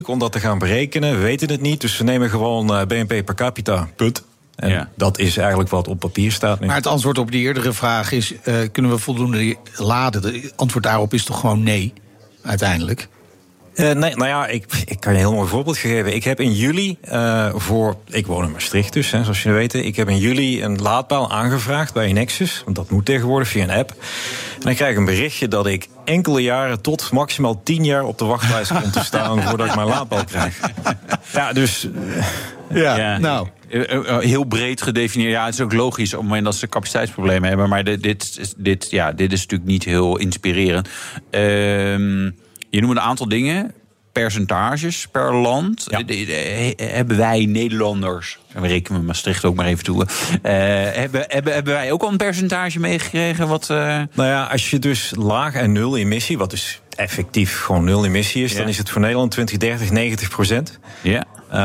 om dat te gaan berekenen. We weten het niet, dus we nemen gewoon BNP per capita, punt. En dat is eigenlijk wat op papier staat nu. Maar het antwoord op die eerdere vraag is, kunnen we voldoende laden? Het antwoord daarop is toch gewoon nee, uiteindelijk? Nee, nou ja, ik kan je een heel mooi voorbeeld geven. Ik heb in juli ik woon in Maastricht dus, zoals jullie weten. Ik heb in juli een laadpaal aangevraagd bij Nexus. Want dat moet tegenwoordig via een app. En dan krijg ik een berichtje dat ik enkele jaren tot maximaal 10 jaar op de wachtlijst kom te staan voordat ik mijn laadpaal krijg. Ja, dus... Nou... Heel breed gedefinieerd. Ja, het is ook logisch op het moment dat ze capaciteitsproblemen hebben. Maar dit is natuurlijk niet heel inspirerend. Je noemt een aantal dingen. Percentages per land. Ja. Hebben wij Nederlanders, en we rekenen Maastricht ook maar even toe. Hebben wij ook al een percentage meegekregen? Nou ja, als je dus laag en nul emissie, wat dus effectief gewoon nul emissie is, dan is het voor Nederland 2030 90%. Ja.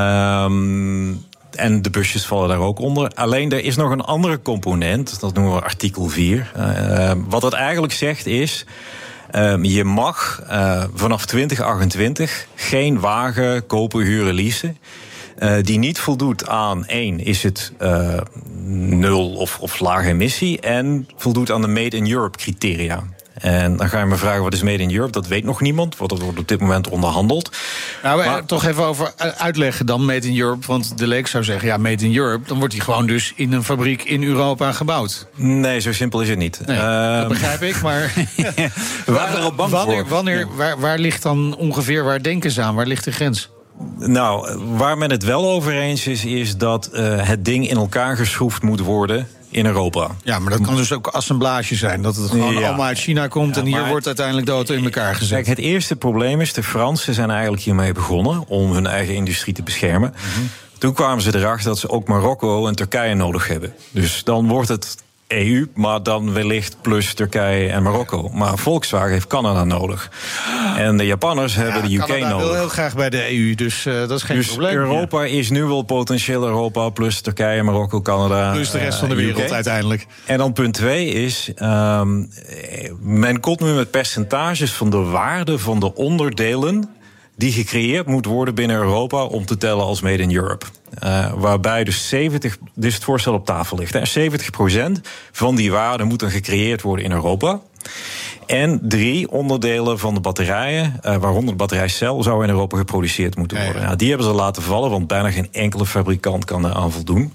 En de busjes vallen daar ook onder. Alleen er is nog een andere component, dat noemen we artikel 4. Wat het eigenlijk zegt is, je mag vanaf 2028 geen wagen kopen, huren, leasen die niet voldoet aan 1, is het nul of lage emissie, en voldoet aan de Made in Europe criteria. En dan ga je me vragen, wat is Made in Europe? Dat weet nog niemand, want dat wordt op dit moment onderhandeld. Nou, maar toch even over uitleggen dan Made in Europe. Want de leek zou zeggen, ja, Made in Europe, dan wordt die gewoon dus in een fabriek in Europa gebouwd. Nee, zo simpel is het niet. Nee, dat begrijp ik, maar... We waren er al bang voor. Waar ligt dan ongeveer, waar denken ze aan? Waar ligt de grens? Nou, waar men het wel over eens is dat het ding in elkaar geschroefd moet worden in Europa. Ja, maar dat kan dus ook assemblage zijn. Dat het gewoon allemaal uit China komt en hier wordt uiteindelijk de auto in elkaar gezet. Kijk, het eerste probleem is, de Fransen zijn eigenlijk hiermee begonnen om hun eigen industrie te beschermen. Mm-hmm. Toen kwamen ze erachter dat ze ook Marokko en Turkije nodig hebben. Dus dan wordt het EU, maar dan wellicht plus Turkije en Marokko. Maar Volkswagen heeft Canada nodig. En de Japanners hebben de UK Canada nodig. Wil heel graag bij de EU, dus dat is geen probleem. Dus Europa is nu wel potentieel Europa, plus Turkije, Marokko, Canada. Plus de rest van de wereld UK. Uiteindelijk. En dan punt 2 is, men komt nu met percentages van de waarde van de onderdelen die gecreëerd moet worden binnen Europa om te tellen als Made in Europe. Waarbij dus dus het voorstel op tafel ligt. 70% van die waarde moet dan gecreëerd worden in Europa. En 3 onderdelen van de batterijen, waaronder de batterijcel, zou in Europa geproduceerd moeten worden. Ja, die hebben ze laten vallen, want bijna geen enkele fabrikant kan eraan voldoen.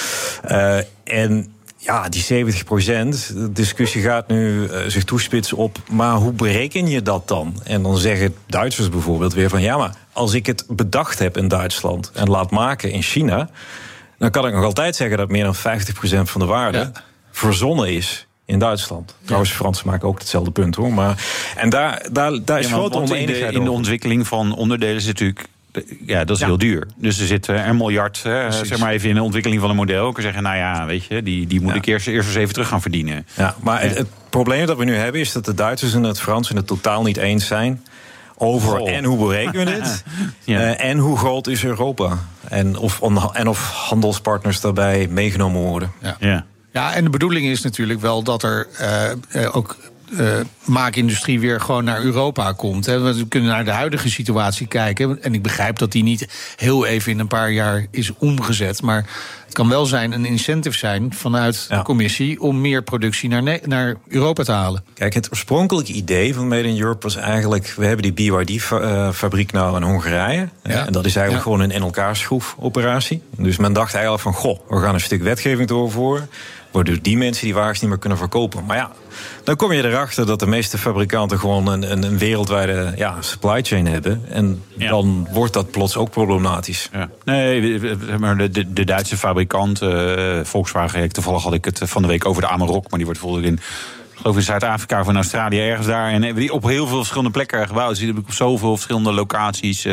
En ja, die 70%, de discussie gaat nu zich toespitsen op, maar hoe bereken je dat dan? En dan zeggen Duitsers bijvoorbeeld weer van, ja, maar als ik het bedacht heb in Duitsland en laat maken in China, dan kan ik nog altijd zeggen dat meer dan 50% van de waarde verzonnen is in Duitsland. Trouwens, Fransen maken ook hetzelfde punt, hoor. Maar, en daar is grote oneenigheid in de ontwikkeling van onderdelen zit natuurlijk, ja, dat is heel duur. Dus er zit een miljard, zeg maar even in de ontwikkeling van een model. Ik kan zeggen, nou ja, weet je, die moet ik eerst eens even terug gaan verdienen. Ja, maar het probleem dat we nu hebben is dat de Duitsers en het Fransen het totaal niet eens zijn over en hoe berekenen we dit en hoe groot is Europa en of handelspartners daarbij meegenomen worden. Ja, en de bedoeling is natuurlijk wel dat er ook maakindustrie weer gewoon naar Europa komt. We kunnen naar de huidige situatie kijken. En ik begrijp dat die niet heel even in een paar jaar is omgezet. Maar het kan wel een incentive zijn vanuit de commissie om meer productie naar Europa te halen. Kijk, het oorspronkelijke idee van Made in Europe was eigenlijk, we hebben die BYD-fabriek nou in Hongarije. En dat is eigenlijk gewoon een in elkaar schroefoperatie. Dus men dacht eigenlijk van, we gaan een stuk wetgeving doorvoeren, waardoor die mensen die wagens niet meer kunnen verkopen. Maar ja, dan kom je erachter dat de meeste fabrikanten gewoon een wereldwijde supply chain hebben. En dan wordt dat plots ook problematisch. Ja. Nee, maar de Duitse fabrikant, Volkswagen, toevallig had ik het van de week over de Amarok, maar die wordt bijvoorbeeld in Zuid-Afrika of in Australië ergens daar. En hebben die op heel veel verschillende plekken gebouwd. Dus die hebben op zoveel verschillende locaties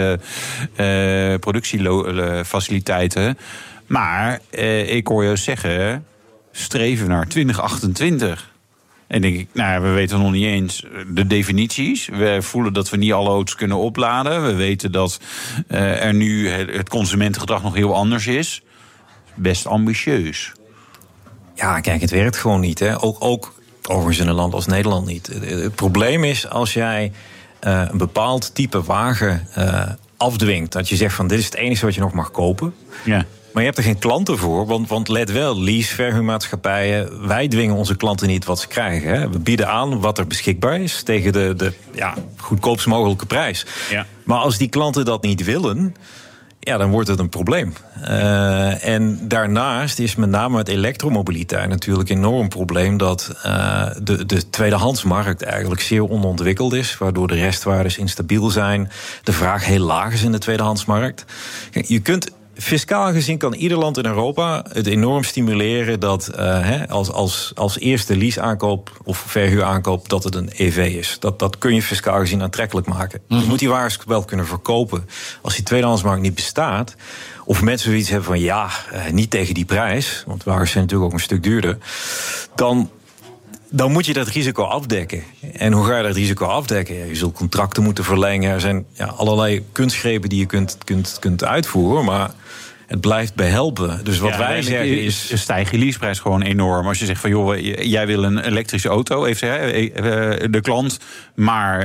productiefaciliteiten. Maar ik hoor je zeggen, streven naar 2028. En denk ik, we weten nog niet eens de definities. We voelen dat we niet alle auto's kunnen opladen. We weten dat er nu het consumentengedrag nog heel anders is. Best ambitieus. Ja, kijk, het werkt gewoon niet. Hè. Ook overigens in een land als Nederland niet. Het probleem is, als jij een bepaald type wagen afdwingt. Dat je zegt van dit is het enige wat je nog mag kopen. Ja. Maar je hebt er geen klanten voor, want let wel, lease, verhuurmaatschappijen, wij dwingen onze klanten niet wat ze krijgen. Hè. We bieden aan wat er beschikbaar is tegen de goedkoopst mogelijke prijs. Ja. Maar als die klanten dat niet willen, ja, dan wordt het een probleem. En daarnaast is met name met elektromobiliteit natuurlijk een enorm probleem dat de tweedehandsmarkt eigenlijk zeer onontwikkeld is, waardoor de restwaardes instabiel zijn, de vraag heel laag is in de tweedehandsmarkt. Kijk, je kunt fiscaal gezien kan ieder land in Europa het enorm stimuleren dat als eerste lease-aankoop of verhuuraankoop dat het een EV is. Dat kun je fiscaal gezien aantrekkelijk maken. Je moet die wagens wel kunnen verkopen. Als die tweedehandsmarkt niet bestaat, of mensen zoiets hebben van niet tegen die prijs, want wagens zijn natuurlijk ook een stuk duurder, dan moet je dat risico afdekken. En hoe ga je dat risico afdekken? Ja, je zult contracten moeten verlengen. Er zijn allerlei kunstgrepen die je kunt uitvoeren, maar het blijft behelpen. Dus wat wij zeggen is, stijgt je leaseprijs gewoon enorm. Als je zegt van joh, jij wil een elektrische auto, heeft de klant, maar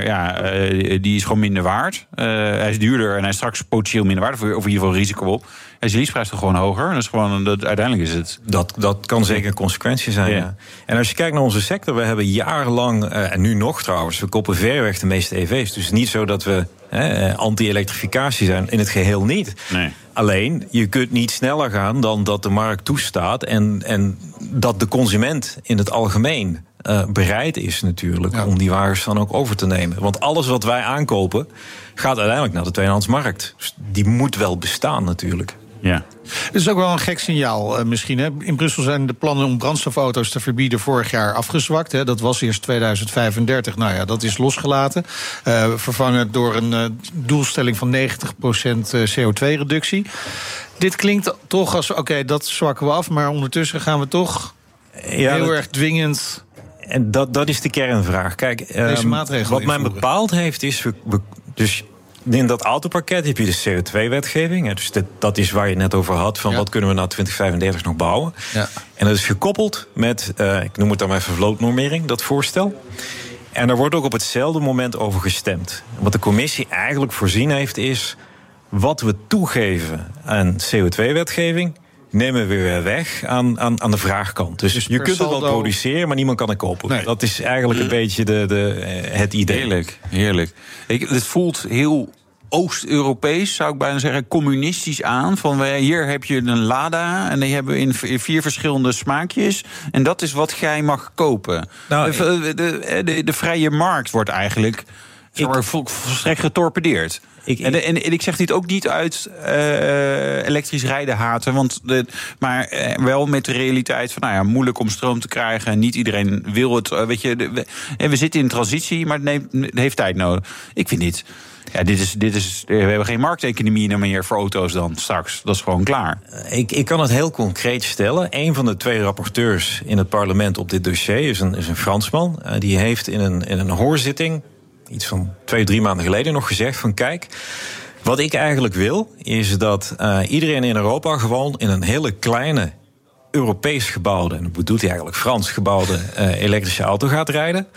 die is gewoon minder waard. Hij is duurder en hij is straks potentieel minder waard, of in ieder geval risico op. Is je leaseprijs toch gewoon hoger? Dat is gewoon, uiteindelijk is het. Dat kan zeker een consequentie zijn. Ja. En als je kijkt naar onze sector, we hebben jarenlang, en nu nog trouwens, we kopen verreweg de meeste EV's. Dus niet zo dat we anti-elektrificatie zijn, in het geheel niet. Nee. Alleen, je kunt niet sneller gaan dan dat de markt toestaat en dat de consument in het algemeen bereid is natuurlijk om die wagens dan ook over te nemen. Want alles wat wij aankopen gaat uiteindelijk naar de tweedehandsmarkt. Dus die moet wel bestaan natuurlijk. Ja. Het is ook wel een gek signaal misschien. Hè? In Brussel zijn de plannen om brandstofauto's te verbieden vorig jaar afgezwakt. Hè? Dat was eerst 2035. Nou ja, dat is losgelaten. Vervangen door een doelstelling van 90% CO2-reductie. Dit klinkt toch als, dat zwakken we af, maar ondertussen gaan we toch heel erg dwingend. En dat is de kernvraag. Kijk, deze maatregelen wat mij bepaald heeft is, dus in dat autopakket heb je de CO2-wetgeving. Dus dat is waar je het net over had, van wat kunnen we na 2035 nog bouwen. Ja. En dat is gekoppeld met, ik noem het dan maar even vlootnormering, dat voorstel. En daar wordt ook op hetzelfde moment over gestemd. Wat de commissie eigenlijk voorzien heeft is, wat we toegeven aan CO2-wetgeving nemen we weer weg aan de vraagkant. Dus je kunt het wel produceren, maar niemand kan het kopen. Nee. Dat is eigenlijk een beetje het idee. Heerlijk. Het voelt heel Oost-Europees, zou ik bijna zeggen, communistisch aan. Van hier heb je een Lada en die hebben we in 4 verschillende smaakjes. En dat is wat jij mag kopen. Nou, de vrije markt wordt eigenlijk volstrekt getorpedeerd. En ik zeg dit ook niet uit elektrisch rijden haten, maar wel met de realiteit van, moeilijk om stroom te krijgen en niet iedereen wil het. We zitten in transitie, maar het heeft tijd nodig. Ik vind niet. Ja, we hebben geen markteconomie meer voor auto's dan straks. Dat is gewoon klaar. Ik kan het heel concreet stellen. Een van de 2 rapporteurs in het parlement op dit dossier is een Fransman. Die heeft in een hoorzitting iets van 2-3 maanden geleden nog gezegd van kijk, wat ik eigenlijk wil is dat iedereen in Europa gewoon in een hele kleine Europees gebouwde, en dat bedoelt hij eigenlijk Frans gebouwde elektrische auto gaat rijden.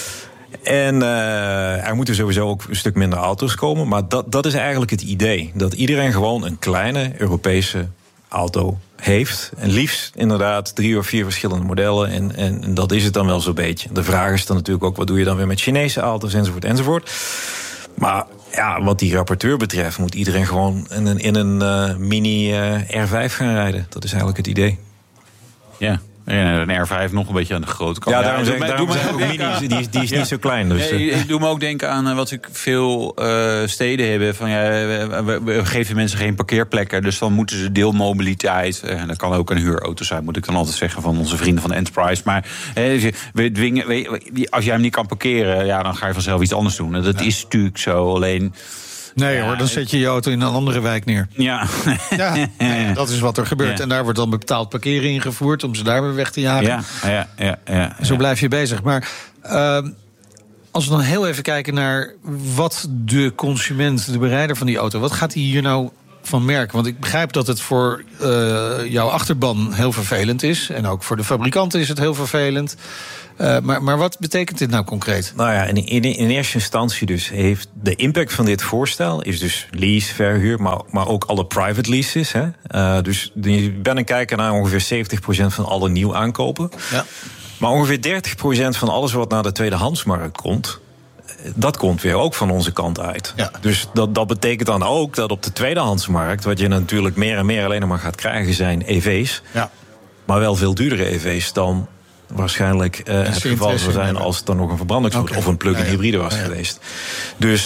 En er moeten sowieso ook een stuk minder auto's komen, maar dat is eigenlijk het idee. Dat iedereen gewoon een kleine Europese auto heeft. En liefst inderdaad 3 of 4 verschillende modellen. En dat is het dan wel zo'n beetje. De vraag is dan natuurlijk ook, wat doe je dan weer met Chinese auto's enzovoort enzovoort. Maar wat die rapporteur betreft moet iedereen gewoon in een mini R5 gaan rijden. Dat is eigenlijk het idee. Ja. En een R5 nog een beetje aan de grote kant. Ja, daarom zeg ik, die is niet zo klein. Dus. Ik doe me ook denken aan wat ik veel steden hebben. Van, we geven mensen geen parkeerplekken, dus dan moeten ze deelmobiliteit. En dat kan ook een huurauto zijn, moet ik dan altijd zeggen, van onze vrienden van de Enterprise. Maar we dwingen, als jij hem niet kan parkeren, dan ga je vanzelf iets anders doen. En dat is natuurlijk zo, alleen. Nee hoor, dan zet je je auto in een andere wijk neer. Ja. Dat is wat er gebeurt. Ja. En daar wordt dan betaald parkeren ingevoerd om ze daar weer weg te jagen. Ja. Zo blijf je bezig. Maar als we dan heel even kijken naar wat de consument, de berijder van die auto, wat gaat hij hier nou van merk? Want ik begrijp dat het voor jouw achterban heel vervelend is. En ook voor de fabrikanten is het heel vervelend. Maar wat betekent dit nou concreet? Nou ja, in eerste instantie dus heeft de impact van dit voorstel is dus lease, verhuur, maar ook alle private leases. Hè? Dus je bent een kijker naar ongeveer 70% van alle nieuw aankopen. Ja. Maar ongeveer 30% van alles wat naar de tweedehandsmarkt komt, dat komt weer ook van onze kant uit. Ja. Dus dat betekent dan ook dat op de tweedehandsmarkt, wat je natuurlijk meer en meer alleen nog maar gaat krijgen, zijn EV's. Ja. Maar wel veel duurdere EV's dan waarschijnlijk het geval zou zijn als het dan nog een verbrandingsmotor of een plug-in hybride was geweest. Dus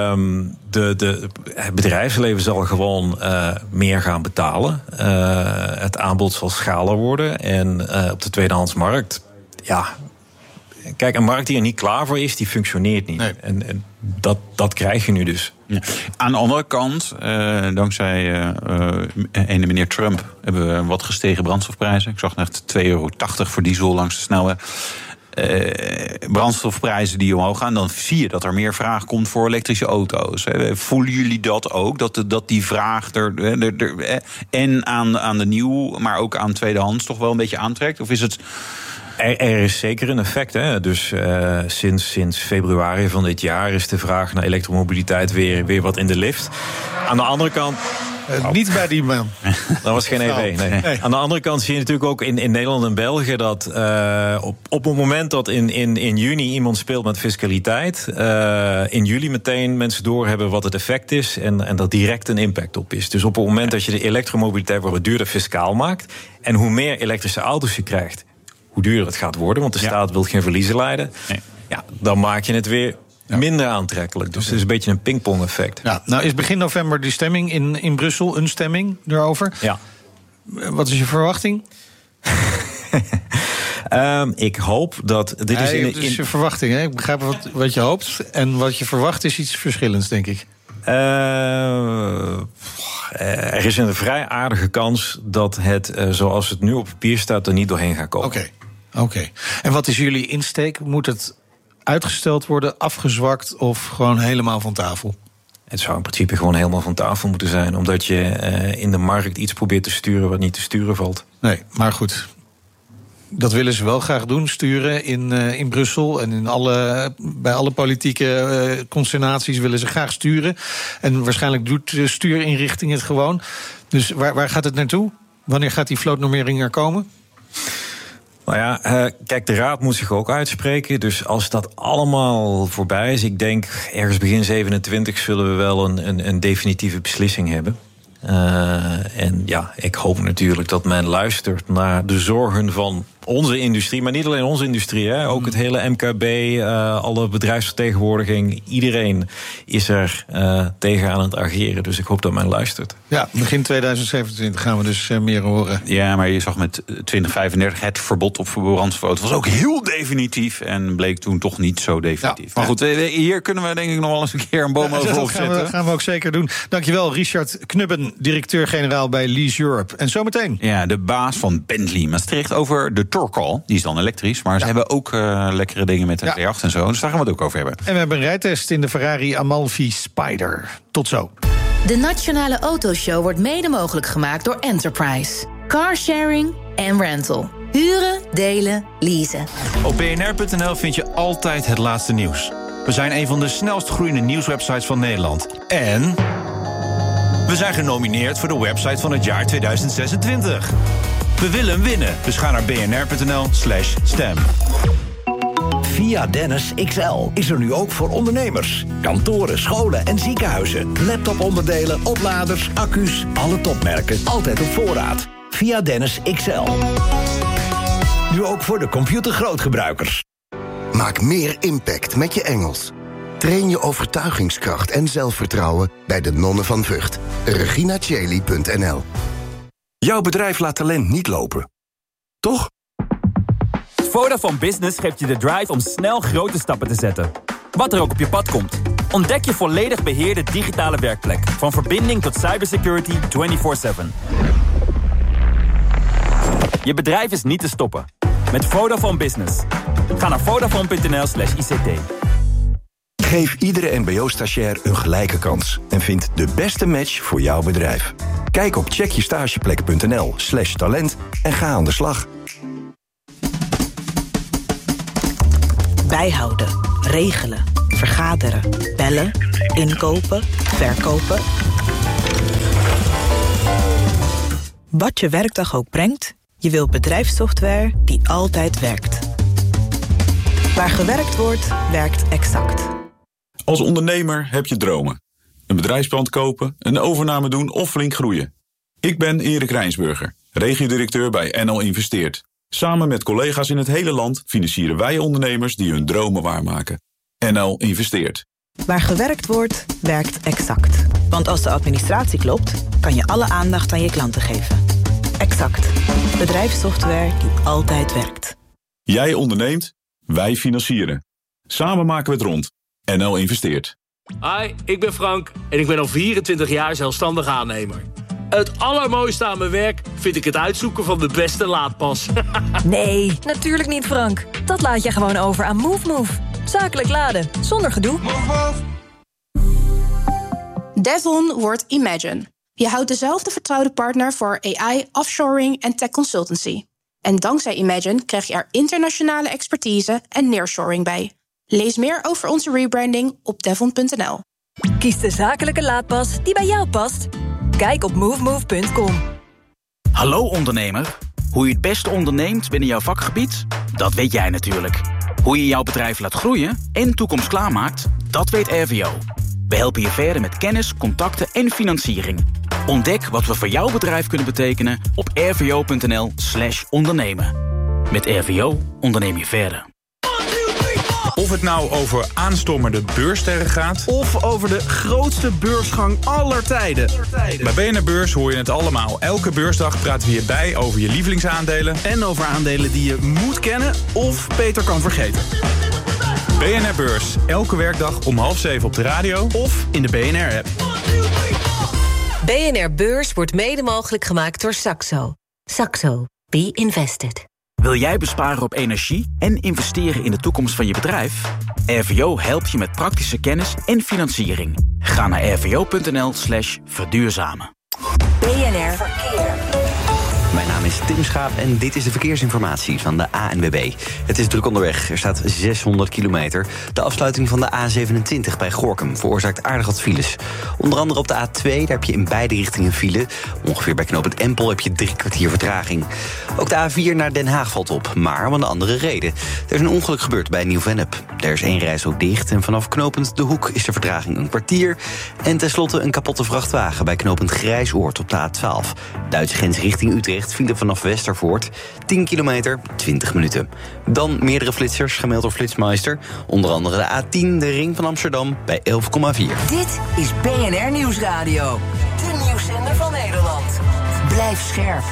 het bedrijfsleven zal gewoon meer gaan betalen. Het aanbod zal schaler worden. En op de tweedehandsmarkt, ja, kijk, een markt die er niet klaar voor is, die functioneert niet. Nee. En dat krijg je nu dus. Ja. Aan de andere kant, dankzij ene meneer Trump hebben we wat gestegen brandstofprijzen. Ik zag net €2,80 voor diesel langs de snelweg. Brandstofprijzen die omhoog gaan, dan zie je dat er meer vraag komt voor elektrische auto's. Voelen jullie dat ook? Dat die vraag en aan de nieuw, maar ook aan tweedehands toch wel een beetje aantrekt? Of is het... Er is zeker een effect. Hè? Dus sinds februari van dit jaar is de vraag naar elektromobiliteit weer wat in de lift. Aan de andere kant... Niet bij die man. Dat was geen EV, nee. Aan de andere kant zie je natuurlijk ook in Nederland en België dat op het moment dat in juni iemand speelt met fiscaliteit, in juli meteen mensen doorhebben wat het effect is en dat direct een impact op is. Dus op het moment dat je de elektromobiliteit wat duurder fiscaal maakt en hoe meer elektrische auto's je krijgt, hoe duurder het gaat worden, want de staat wil geen verliezen leiden. Nee. Ja, dan maak je het weer minder aantrekkelijk. Dus het is een beetje een pingpong-effect. Ja, nou is begin november die stemming in Brussel, een stemming erover. Ja. Wat is je verwachting? Ik hoop dat... Dit is je verwachting, hè? Ik begrijp wat je hoopt. En wat je verwacht is iets verschillends, denk ik. Er is een vrij aardige kans dat het, zoals het nu op papier staat, er niet doorheen gaat komen. Oké. En wat is jullie insteek? Moet het uitgesteld worden, afgezwakt of gewoon helemaal van tafel? Het zou in principe gewoon helemaal van tafel moeten zijn, omdat je in de markt iets probeert te sturen wat niet te sturen valt. Nee, maar goed. Dat willen ze wel graag doen, sturen in Brussel. En bij alle politieke consternaties willen ze graag sturen. En waarschijnlijk doet de stuurinrichting het gewoon. Dus waar gaat het naartoe? Wanneer gaat die vlootnormering er komen? Nou ja, kijk, de Raad moet zich ook uitspreken. Dus als dat allemaal voorbij is, ik denk ergens begin 27 zullen we wel een definitieve beslissing hebben. En ja, ik hoop natuurlijk dat men luistert naar de zorgen van onze industrie, maar niet alleen onze industrie, hè, ook het hele MKB, alle bedrijfsvertegenwoordiging, iedereen is er tegen aan het ageren. Dus ik hoop dat men luistert. Ja, begin 2027 gaan we dus meer horen. Ja, maar je zag met 2035 het verbod op brandstofauto's was ook heel definitief en bleek toen toch niet zo definitief. Ja, maar goed, hier kunnen we denk ik nog wel eens een keer een boom over opzetten. Dat gaan we ook zeker doen. Dankjewel, Richard Knubben, directeur-generaal bij Lease Europe. En zometeen. Ja, de baas van Bentley Maastricht over de Torcal. Die is dan elektrisch, maar ze hebben ook lekkere dingen met de V8 en zo. Dus daar gaan we het ook over hebben. En we hebben een rijtest in de Ferrari Amalfi Spider. Tot zo. De Nationale Autoshow wordt mede mogelijk gemaakt door Enterprise. Carsharing en rental. Huren, delen, leasen. Op bnr.nl vind je altijd het laatste nieuws. We zijn een van de snelst groeiende nieuwswebsites van Nederland. En we zijn genomineerd voor de website van het jaar 2026. We willen hem winnen, dus ga naar bnr.nl/stem. Via Dennis XL is er nu ook voor ondernemers. Kantoren, scholen en ziekenhuizen. Laptoponderdelen, opladers, accu's, alle topmerken, altijd op voorraad. Via Dennis XL. Nu ook voor de computergrootgebruikers. Maak meer impact met je Engels. Train je overtuigingskracht en zelfvertrouwen bij de Nonnen van Vught. reginacheli.nl. Jouw bedrijf laat talent niet lopen. Toch? Vodafone Business geeft je de drive om snel grote stappen te zetten. Wat er ook op je pad komt. Ontdek je volledig beheerde digitale werkplek. Van verbinding tot cybersecurity 24/7. Je bedrijf is niet te stoppen. Met Vodafone Business. Ga naar Vodafone.nl/ICT. Geef iedere mbo-stagiair een gelijke kans en vind de beste match voor jouw bedrijf. Kijk op checkjestageplek.nl/talent en ga aan de slag. Bijhouden, regelen, vergaderen, bellen, inkopen, verkopen. Wat je werkdag ook brengt, je wilt bedrijfssoftware die altijd werkt. Waar gewerkt wordt, werkt Exact. Als ondernemer heb je dromen. Een bedrijfspand kopen, een overname doen of flink groeien. Ik ben Erik Rijnsburger, regiodirecteur bij NL Investeert. Samen met collega's in het hele land financieren wij ondernemers die hun dromen waarmaken. NL Investeert. Waar gewerkt wordt, werkt Exact. Want als de administratie klopt, kan je alle aandacht aan je klanten geven. Exact. Bedrijfssoftware die altijd werkt. Jij onderneemt, wij financieren. Samen maken we het rond. NL Investeert. Hi, ik ben Frank en ik ben al 24 jaar zelfstandig aannemer. Het allermooiste aan mijn werk vind ik het uitzoeken van de beste laadpas. Nee, natuurlijk niet, Frank. Dat laat je gewoon over aan MoveMove. Zakelijk laden, zonder gedoe. Devon wordt Imagine. Je houdt dezelfde vertrouwde partner voor AI, offshoring en tech consultancy. En dankzij Imagine krijg je er internationale expertise en nearshoring bij. Lees meer over onze rebranding op devon.nl. Kies de zakelijke laadpas die bij jou past. Kijk op movemove.com. Hallo ondernemer. Hoe je het beste onderneemt binnen jouw vakgebied? Dat weet jij natuurlijk. Hoe je jouw bedrijf laat groeien en toekomst klaarmaakt? Dat weet RVO. We helpen je verder met kennis, contacten en financiering. Ontdek wat we voor jouw bedrijf kunnen betekenen op rvo.nl/ondernemen. Met RVO onderneem je verder. Of het nou over aanstormende beurssterren gaat, of over de grootste beursgang aller tijden. Bij BNR Beurs hoor je het allemaal. Elke beursdag praten we hierbij over je lievelingsaandelen. En over aandelen die je moet kennen of beter kan vergeten. BNR Beurs, elke werkdag om 6:30 op de radio of in de BNR-app. BNR Beurs wordt mede mogelijk gemaakt door Saxo. Saxo. Be invested. Wil jij besparen op energie en investeren in de toekomst van je bedrijf? RVO helpt je met praktische kennis en financiering. Ga naar rvo.nl/verduurzamen. BNR Verkeer. Mijn naam is Tim Schaap en dit is de verkeersinformatie van de ANWB. Het is druk onderweg, er staat 600 kilometer. De afsluiting van de A27 bij Gorinchem veroorzaakt aardig wat files. Onder andere op de A2, daar heb je in beide richtingen file. Ongeveer bij knooppunt Empel heb je 3 kwartier vertraging. Ook de A4 naar Den Haag valt op, maar om een andere reden. Er is een ongeluk gebeurd bij Nieuw-Vennep. Er is 1 rijstrook dicht en vanaf knooppunt De Hoek is de vertraging een kwartier. En tenslotte een kapotte vrachtwagen bij knooppunt Grijsoord op de A12. Duitse grens richting Utrecht file vanaf Westervoort. 10 kilometer, 20 minuten. Dan meerdere flitsers gemeld door Flitsmeister. Onder andere de A10, de ring van Amsterdam, bij 11,4. Dit is BNR Nieuwsradio. De nieuwszender van Nederland. Blijf scherp.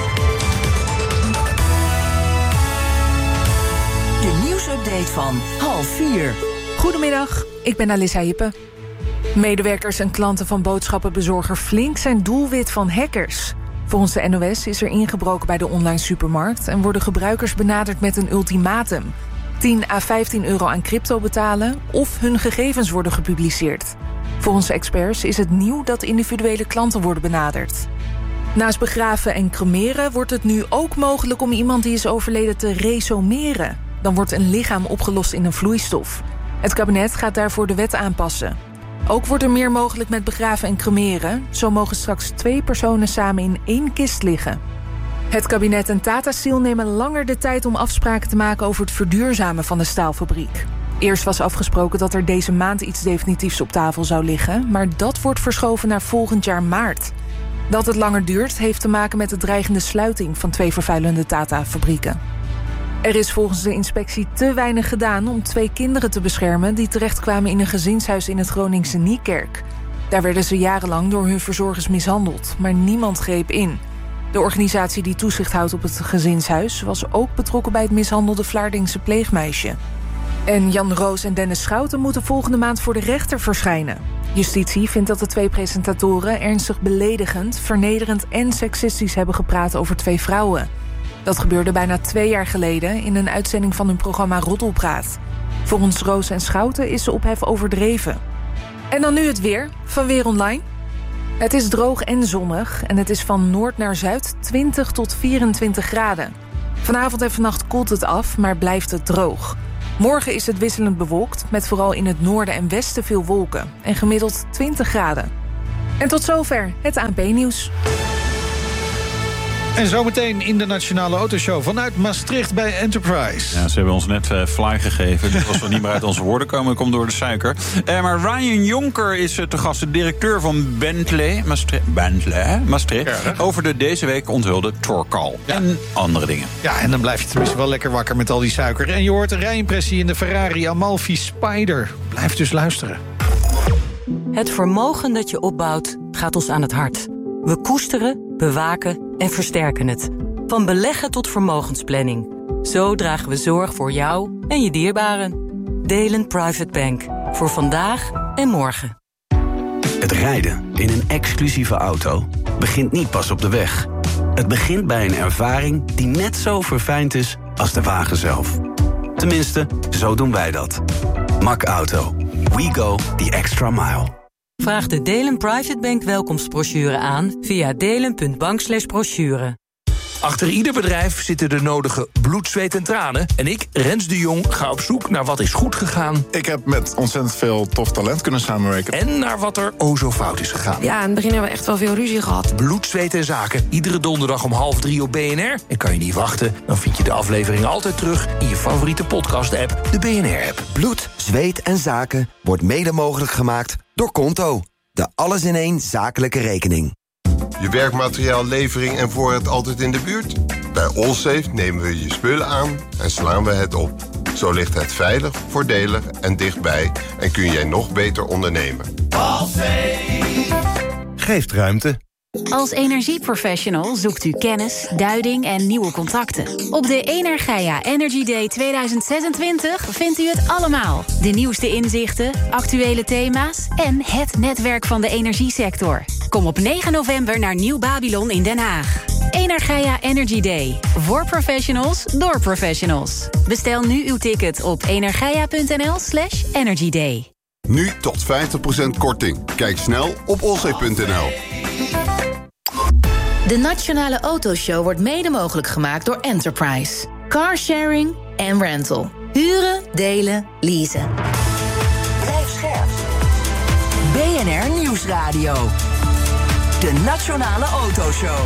De nieuwsupdate van 3:30. Goedemiddag, ik ben Alissa Hippe. Medewerkers en klanten van boodschappenbezorger Flink zijn doelwit van hackers. Volgens de NOS is er ingebroken bij de online supermarkt en worden gebruikers benaderd met een ultimatum. 10 à 15 euro aan crypto betalen of hun gegevens worden gepubliceerd. Volgens experts is het nieuw dat individuele klanten worden benaderd. Naast begraven en cremeren wordt het nu ook mogelijk om iemand die is overleden te resumeren. Dan wordt een lichaam opgelost in een vloeistof. Het kabinet gaat daarvoor de wet aanpassen. Ook wordt er meer mogelijk met begraven en cremeren. Zo mogen straks 2 personen samen in 1 kist liggen. Het kabinet en Tata Steel nemen langer de tijd om afspraken te maken over het verduurzamen van de staalfabriek. Eerst was afgesproken dat er deze maand iets definitiefs op tafel zou liggen, maar dat wordt verschoven naar volgend jaar maart. Dat het langer duurt heeft te maken met de dreigende sluiting van 2 vervuilende Tata-fabrieken. Er is volgens de inspectie te weinig gedaan om 2 kinderen te beschermen die terechtkwamen in een gezinshuis in het Groningse Niekerk. Daar werden ze jarenlang door hun verzorgers mishandeld, maar niemand greep in. De organisatie die toezicht houdt op het gezinshuis was ook betrokken bij het mishandelde Vlaardingse pleegmeisje. En Jan Roos en Dennis Schouten moeten volgende maand voor de rechter verschijnen. Justitie vindt dat de 2 presentatoren ernstig beledigend, vernederend en seksistisch hebben gepraat over 2 vrouwen. Dat gebeurde bijna 2 jaar geleden in een uitzending van hun programma Roddelpraat. Volgens Roos en Schouten is de ophef overdreven. En dan nu het weer van Weer Online. Het is droog en zonnig en het is van noord naar zuid 20 tot 24 graden. Vanavond en vannacht koelt het af, maar blijft het droog. Morgen is het wisselend bewolkt, met vooral in het noorden en westen veel wolken. En gemiddeld 20 graden. En tot zover het ANP-nieuws. En zometeen in de Nationale Autoshow vanuit Maastricht bij Enterprise. Ja, ze hebben ons net fly gegeven. Dus als we niet meer uit onze woorden komen, komt door de suiker. Maar Ryan Jonker is te gast, de directeur van Bentley Maastricht. Over de deze week onthulde Torcal. Ja. En andere dingen. Ja, en dan blijf je tenminste wel lekker wakker met al die suiker. En je hoort een rijimpressie in de Ferrari Amalfi Spider. Blijf dus luisteren. Het vermogen dat je opbouwt gaat ons aan het hart. We koesteren, bewaken en versterken het. Van beleggen tot vermogensplanning. Zo dragen we zorg voor jou en je dierbaren. Delen Private Bank. Voor vandaag en morgen. Het rijden in een exclusieve auto begint niet pas op de weg. Het begint bij een ervaring die net zo verfijnd is als de wagen zelf. Tenminste, zo doen wij dat. Mack Auto. We go the extra mile. Vraag de Delen Private Bank welkomstbrochure aan via delen.bank/brochure. Achter ieder bedrijf zitten de nodige bloed, zweet en tranen. En ik, Rens de Jong, ga op zoek naar wat is goed gegaan. Ik heb met ontzettend veel tof talent kunnen samenwerken. En naar wat er zo fout is gegaan. Ja, in het begin hebben we echt wel veel ruzie gehad. Bloed, zweet en zaken. Iedere donderdag om 2:30 op BNR. En kan je niet wachten, dan vind je de aflevering altijd terug in je favoriete podcast-app, de BNR-app. Bloed, zweet en zaken wordt mede mogelijk gemaakt door Konto. De alles-in-één zakelijke rekening. Je werkmateriaallevering en voorraad altijd in de buurt? Bij Allsafe nemen we je spullen aan en slaan we het op. Zo ligt het veilig, voordelig en dichtbij en kun jij nog beter ondernemen. Allsafe geeft ruimte. Als energieprofessional zoekt u kennis, duiding en nieuwe contacten. Op de Energia Energy Day 2026 vindt u het allemaal. De nieuwste inzichten, actuele thema's en het netwerk van de energiesector. Kom op 9 november naar Nieuw Babylon in Den Haag. Energia Energy Day. Voor professionals, door professionals. Bestel nu uw ticket op energia.nl/energyday. Nu tot 50% korting. Kijk snel op allsafe.nl. De Nationale Autoshow wordt mede mogelijk gemaakt door Enterprise. Carsharing en rental. Huren, delen, leasen. Blijf scherp. BNR Nieuwsradio. De Nationale Autoshow.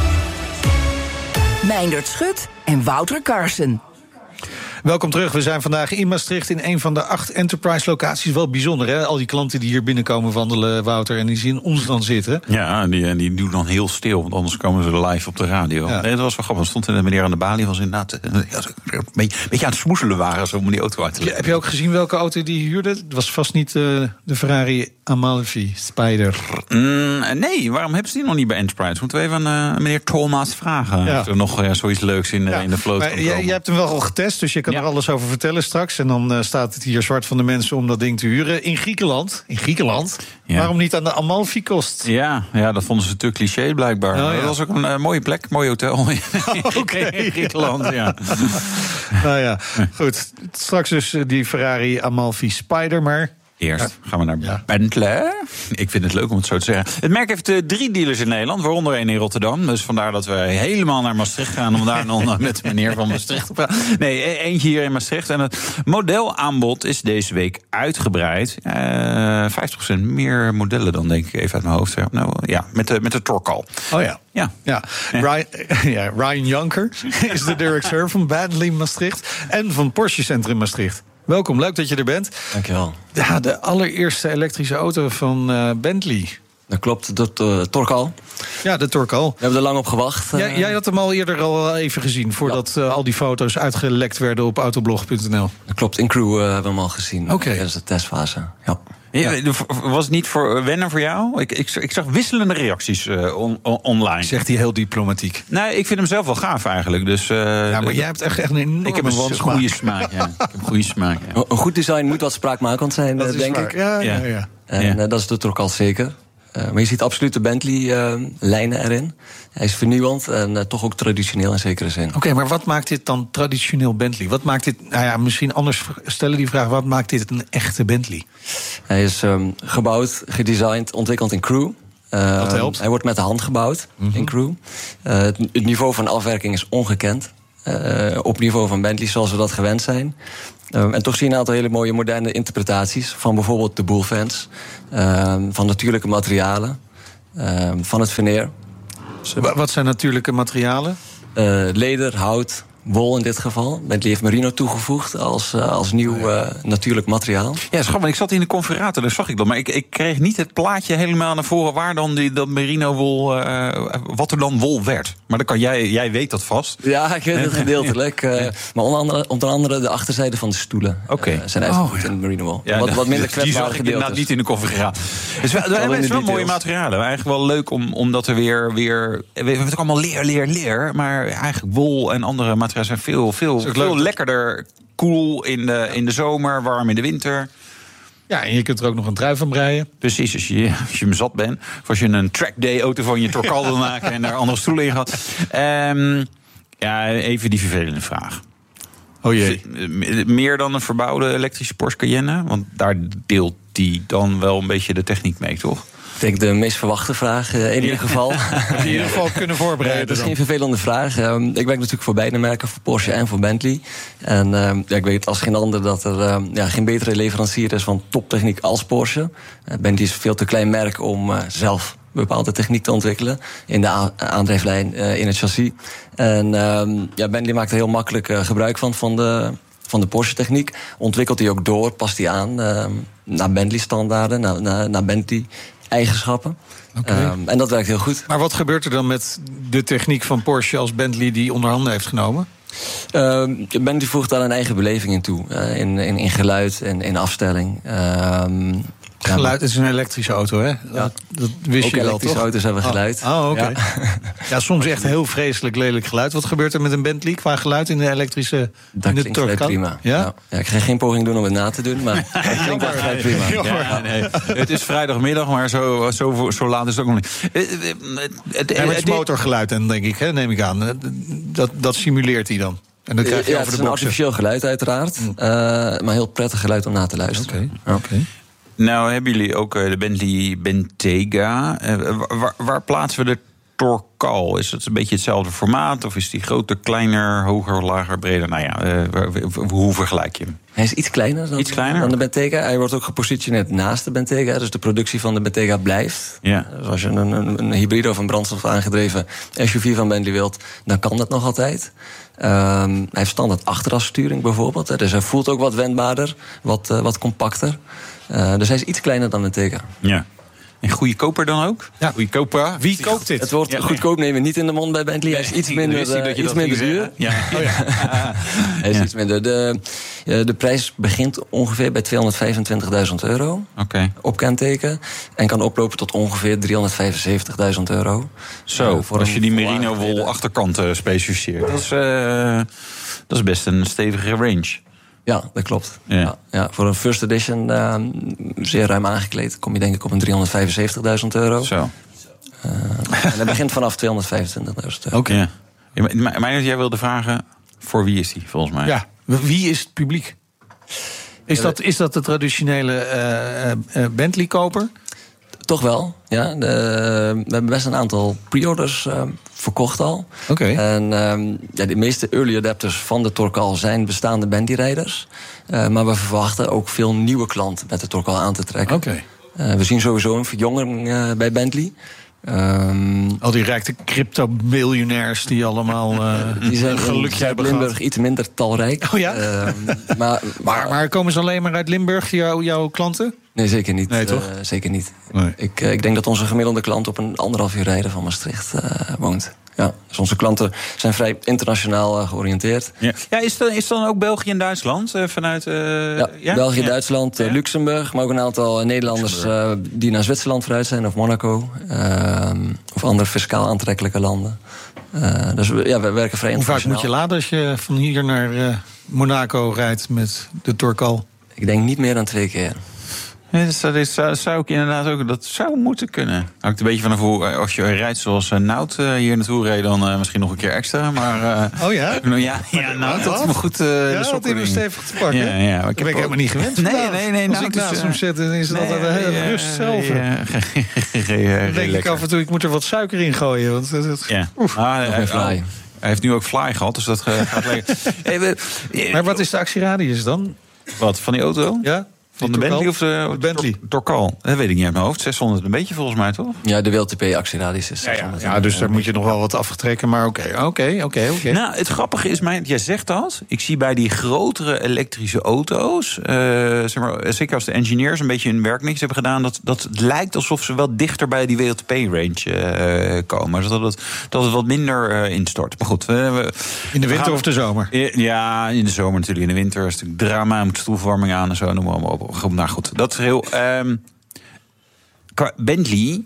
Meindert Schut en Wouter Carson. Welkom terug. We zijn vandaag in Maastricht in een van de 8 Enterprise-locaties. Wel bijzonder, hè? Al die klanten die hier binnenkomen wandelen, Wouter, en die zien ons dan zitten. Ja, die doen dan heel stil, want anders komen ze live op de radio. Ja. Nee, dat was wel grappig. Stond een meneer aan de balie, was inderdaad een beetje aan het smoezelen waren zo om die auto uit te leggen. Heb je ook gezien welke auto die huurde? Het was vast niet de Ferrari Amalfi Spider. Nee, waarom hebben ze die nog niet bij Enterprise? Moeten we even aan meneer Thomas vragen. Ja. Of er nog zoiets leuks in de vloot kan komen. Jij hebt hem wel al getest, dus je kan er alles over vertellen straks. En dan staat het hier zwart van de mensen om dat ding te huren. In Griekenland. Ja. Waarom niet aan de Amalfi kost? Ja, dat vonden ze te cliché blijkbaar. Oh, ja. Dat was ook een mooie plek, mooi hotel in Griekenland. Ja. Nou ja, goed. Straks dus die Ferrari Amalfi Spider, maar... Eerst gaan we naar Bentley. Ik vind het leuk om het zo te zeggen. Het merk heeft 3 dealers in Nederland, waaronder 1 in Rotterdam. Dus vandaar dat we helemaal naar Maastricht gaan om daar nog met de meneer van Maastricht te praten. Nee, eentje hier in Maastricht. En het modelaanbod is deze week uitgebreid. 50% meer modellen dan, denk ik even uit mijn hoofd. Nou, ja, met de Torcal. Oh ja. Ryan Jonker is de directeur van Bentley Maastricht en van Porsche Centrum Maastricht. Welkom, leuk dat je er bent. Dankjewel. Ja, de allereerste elektrische auto van Bentley. Dat klopt, de Torcal. Ja, de Torcal. We hebben er lang op gewacht. Jij had hem al eerder al even gezien, voordat al die foto's uitgelekt werden op autoblog.nl. Dat klopt, in Crew hebben we hem al gezien. Oké. Dat is de testfase, ja. Was het niet voor wennen voor jou? Ik zag wisselende reacties online. Zegt hij heel diplomatiek. Nee, ik vind hem zelf wel gaaf eigenlijk. Dus, maar jij hebt echt een enorme Ik heb een goede smaak. Ja. Ik heb een goede smaak. Een goed design moet wat spraakmakend zijn, denk ik. Ja. En dat is de Torcal zeker. Maar je ziet absoluut de Bentley-lijnen erin. Hij is vernieuwend en toch ook traditioneel in zekere zin. Oké, maar wat maakt dit dan traditioneel Bentley? Wat maakt dit, misschien anders stellen die vraag, wat maakt dit een echte Bentley? Hij is gebouwd, gedesigned, ontwikkeld in Crewe. Dat helpt. Hij wordt met de hand gebouwd in Crewe. Het niveau van afwerking is ongekend. Op niveau van Bentley, zoals we dat gewend zijn. En toch zie je een aantal hele mooie moderne interpretaties van bijvoorbeeld de bullfans, van natuurlijke materialen, van het veneer. Wat zijn natuurlijke materialen? Leder, hout, wol in dit geval. Bentley heeft merino toegevoegd als nieuw natuurlijk materiaal. Ja, schat, ik zat in de configurator, daar zag ik dat. Maar ik kreeg niet het plaatje helemaal naar voren waar dan dat merino wol, wat er dan wol werd. Maar dan kan jij weet dat vast. Ja, ik weet het gedeeltelijk. Maar onder andere de achterzijde van de stoelen zijn eigenlijk in merino wol. Ja, wat minder die zag ik inderdaad niet in de configurator. Het is wel mooie materialen. Eigenlijk wel leuk omdat er weer we hebben het allemaal leer. Maar eigenlijk wol en andere materialen zijn veel lekkerder. Koel in de zomer, warm in de winter. Ja, en je kunt er ook nog een trui van breien. Precies, als je hem zat bent. Of als je een trackday auto van je Torcal wil maken en daar andere stoelen in gaat. Even die vervelende vraag. Oh jee. Meer dan een verbouwde elektrische Porsche Cayenne? Want daar deelt die dan wel een beetje de techniek mee, toch? Ik denk de meest verwachte vraag in ieder geval. In ieder geval kunnen voorbereiden. Dat is geen vervelende vraag. Ik werk natuurlijk voor beide merken, voor Porsche en voor Bentley. En ik weet als geen ander dat er geen betere leverancier is van toptechniek als Porsche. Bentley is een veel te klein merk om zelf bepaalde techniek te ontwikkelen in de aandrijflijn, in het chassis. En Bentley maakt er heel makkelijk gebruik van de Porsche-techniek. Ontwikkelt die ook door, past die aan naar Bentley-standaarden, naar Bentley-eigenschappen. Okay. En dat werkt heel goed. Maar wat gebeurt er dan met de techniek van Porsche als Bentley die onder handen heeft genomen? Bentley voegt daar een eigen beleving in toe. In geluid en in afstelling. Geluid is een elektrische auto, hè? Ja. Dat wist ook je wel, toch? elektrische auto's hebben geluid. Oké. Ja, soms echt heel vreselijk lelijk geluid. Wat gebeurt er met een Bentley qua geluid in de elektrische... Dat klinkt vrij prima. Ja? Ja, ik ga geen poging doen om het na te doen, maar het klinkt echt vrij prima. Ja, nee. Het is vrijdagmiddag, maar zo laat is het ook nog niet. Het motorgeluid, dan denk ik, neem ik aan. Dat simuleert hij dan. En dan krijg je over het is de een artificieel geluid uiteraard. Maar heel prettig geluid om na te luisteren. Oké. Nou, hebben jullie ook de Bentley Bentayga. Waar plaatsen we de Torcal? Is het een beetje hetzelfde formaat? Of is die groter, kleiner, hoger, lager, breder? Nou ja, hoe vergelijk je hem? Hij is iets kleiner dan de Bentayga. Hij wordt ook gepositioneerd naast de Bentayga. Dus de productie van de Bentayga blijft. Ja. Dus als je een hybride of een brandstof aangedreven SUV van Bentley wilt, dan kan dat nog altijd. Hij heeft standaard achterassturing bijvoorbeeld. Dus hij voelt ook wat wendbaarder, wat compacter. Dus hij is iets kleiner dan de Bentayga. Ja. En goedkoper dan ook? Ja. Goedkoper. Wie koopt dit? Het woord goedkoop nemen niet in de mond bij Bentley. Hij is iets minder duur. Ja. Hij is iets minder. De prijs begint ongeveer bij €225.000 op kenteken. En kan oplopen tot ongeveer €375.000. Zo, als je die merino-wol achterkant specificeert. Dat is best een stevige range. Ja, dat klopt. Ja, voor een first edition zeer ruim aangekleed kom je denk ik op een €375.000. Zo. En dat begint vanaf €225.000. Oké. Ja. Maar jij wilde vragen, voor wie is die volgens mij? Ja, wie is het publiek? Is dat de traditionele Bentley-koper? Toch wel, ja. We hebben best een aantal pre-orders verkocht al. Oké. En de meeste early adapters van de Torcal zijn bestaande Bentley-rijders. Maar we verwachten ook veel nieuwe klanten met de Torcal aan te trekken. Oké. We zien sowieso een verjonging bij Bentley. Al die rijke crypto-miljonairs die allemaal die zijn een gelukje hebben Limburg gehad. iets minder talrijk. Oh ja? Maar komen ze alleen maar uit Limburg, jouw klanten? Nee, zeker niet. Nee, toch? Zeker niet. Nee. Ik denk dat onze gemiddelde klant op een 1,5 uur rijden van Maastricht woont. Ja, dus onze klanten zijn vrij internationaal georiënteerd. Ja, is dan ook België en Duitsland vanuit... België, Duitsland, Luxemburg, maar ook een aantal Nederlanders die naar Zwitserland vooruit zijn, of Monaco, of andere fiscaal aantrekkelijke landen. Dus we werken vrij internationaal. Hoe vaak moet je laden als je van hier naar Monaco rijdt met de Torcal? Ik denk niet meer dan 2 keer. Dat zou ik inderdaad ook. Dat zou moeten kunnen. Hangt een beetje vanaf hoe, als je rijdt zoals Nout hier naartoe reed, dan misschien nog een keer extra. Maar, oh ja? Ja, Nout, dat is me goed. Ja, dat hij me stevig te pakken. Ja, dat ben ik helemaal niet gewend. Nee. Als ik naast hem zit, dan is het altijd een hele rust zelf. Dan denk ik af en toe, ik moet er wat suiker in gooien. Want hij heeft nu ook Fly gehad, dus dat gaat lekker. Maar wat is de actieradius dan? Wat, van die auto? Ja. Van de Bentley of de Bentley? Torcal. Dat weet ik niet uit mijn hoofd. 600 een beetje volgens mij, toch? Ja, de WLTP-actieradius is 600. Ja, dus daar moet je nog wel wat afgetrekken. Maar oké. Nou, het grappige is, jij zegt dat. Ik zie bij die grotere elektrische auto's, zeg maar, zeker als de engineers een beetje hun werk niks hebben gedaan, dat het lijkt alsof ze wel dichter bij die WLTP-range komen. Zodat dat het wat minder instort. Maar goed. In de winter of de zomer? Ja, in de zomer natuurlijk. In de winter is het natuurlijk drama, moet stoelverwarming aan en zo. Noem maar allemaal op. Nou goed, dat is heel. Qua Bentley,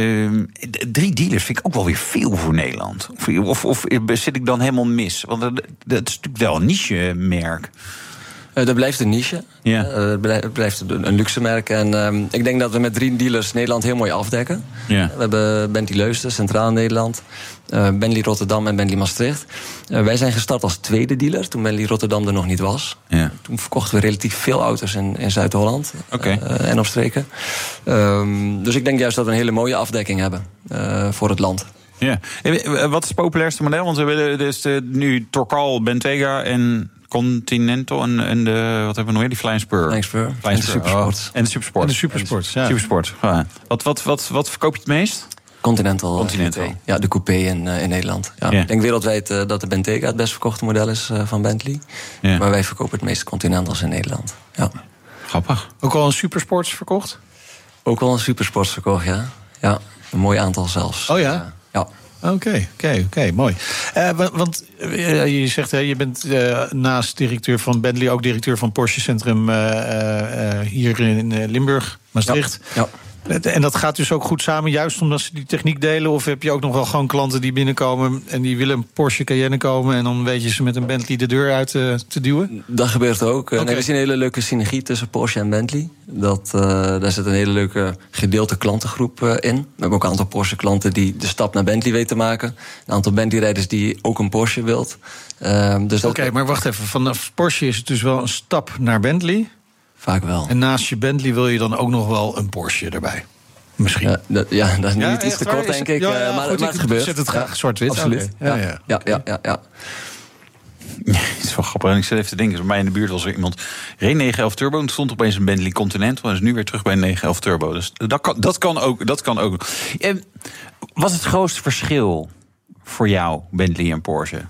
3 dealers vind ik ook wel weer veel voor Nederland. Of zit ik dan helemaal mis? Want dat is natuurlijk wel een niche-merk. Dat blijft een niche. Ja. Het blijft een luxe merk. En ik denk dat we met 3 dealers Nederland heel mooi afdekken. Ja. We hebben Bentley Leusden, Centraal Nederland, Bentley Rotterdam en Bentley Maastricht. Wij zijn gestart als tweede dealer, toen Bentley Rotterdam er nog niet was. Ja. Toen verkochten we relatief veel auto's in Zuid-Holland en omstreken. Dus ik denk juist dat we een hele mooie afdekking hebben voor het land. Ja. Wat is het populairste model? Want we willen dus nu Torcal, Bentayga en Continental en de, wat hebben we nog meer? Die Flying Spur. En de Supersport. En de Supersport. Supersport. Ja. Wat verkoop je het meest? Continental. Ja, de coupé in Nederland. Ja. Ja. Ik denk wereldwijd dat de Bentayga het best verkochte model is van Bentley. Ja. Maar wij verkopen het meeste Continentals in Nederland. Ja. Grappig. Ook al een Supersports verkocht? Ook al een Supersports verkocht, ja. Ja, een mooi aantal zelfs. Oh ja? Ja. Oké, mooi. Want je zegt, je bent naast directeur van Bentley ook directeur van Porsche Centrum hier in Limburg, Maastricht. Ja. En dat gaat dus ook goed samen, juist omdat ze die techniek delen? Of heb je ook nog wel gewoon klanten die binnenkomen en die willen een Porsche Cayenne komen en dan weet je ze met een Bentley de deur uit te duwen? Dat gebeurt ook. Okay. Er is een hele leuke synergie tussen Porsche en Bentley. Daar zit een hele leuke gedeelte klantengroep in. We hebben ook een aantal Porsche klanten die de stap naar Bentley weten te maken. Een aantal Bentley-rijders die ook een Porsche wilt. Oké, maar wacht even. Vanaf Porsche is het dus wel een stap naar Bentley? Vaak wel. En naast je Bentley wil je dan ook nog wel een Porsche erbij? Misschien. Dat is niet iets te kort, denk ik. Maar het gebeurt. Zet het graag zwart-wit. Absoluut. Okay. Ja. Het is wel grappig. En ik zit even te denken, bij mij in de buurt was er iemand reed 911 Turbo en stond opeens een Bentley Continental en is nu weer terug bij een 911 Turbo. Dus dat kan ook. Wat is het grootste verschil voor jou, Bentley en Porsche?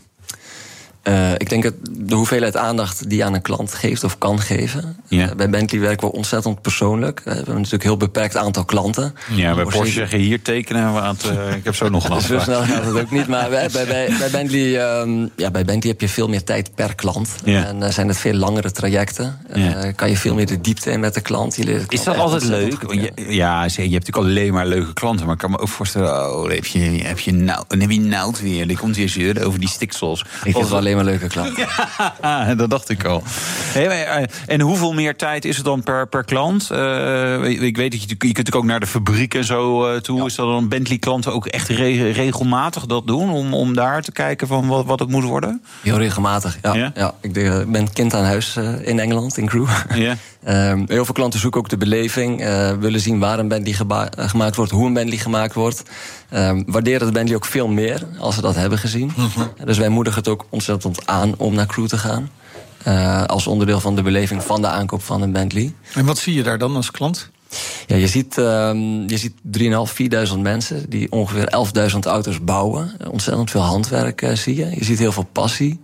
Ik denk de hoeveelheid aandacht die je aan een klant geeft of kan geven. Ja. Bij Bentley werken we ontzettend persoonlijk. We hebben natuurlijk een heel beperkt aantal klanten. Ja, bij Porsche zeggen hier tekenen. Ik heb zo nog een afspraak. Zo snel gaat het ook niet. Maar bij Bentley heb je veel meer tijd per klant. Ja. En zijn het veel langere trajecten. Kan je veel meer de diepte in met de klant. Is dat altijd leuk? Je hebt natuurlijk alleen maar leuke klanten. Maar ik kan me ook voorstellen, dan heb je Nout weer. Die komt hier zeuren over die stiksels. Ik vind alleen maar leuke klanten. Ja, dat dacht ik al. En hoeveel meer tijd is het dan per klant? Ik weet dat je kunt natuurlijk ook naar de fabriek en zo toe. Ja. Is dat dan Bentley-klanten ook echt regelmatig dat doen? Om daar te kijken van wat het moet worden? Heel regelmatig, ja. Ik ben kind aan huis in Engeland, in Crewe. Ja. Heel veel klanten zoeken ook de beleving. Willen zien waar een Bentley gemaakt wordt, hoe een Bentley gemaakt wordt. Waarderen de Bentley ook veel meer als ze dat hebben gezien. Dus wij moedigen het ook ontzettend aan om naar Crewe te gaan. Als onderdeel van de beleving van de aankoop van een Bentley. En wat zie je daar dan als klant? Ja, je ziet 3.500, 4.000 mensen die ongeveer 11.000 auto's bouwen. Ontzettend veel handwerk zie je. Je ziet heel veel passie.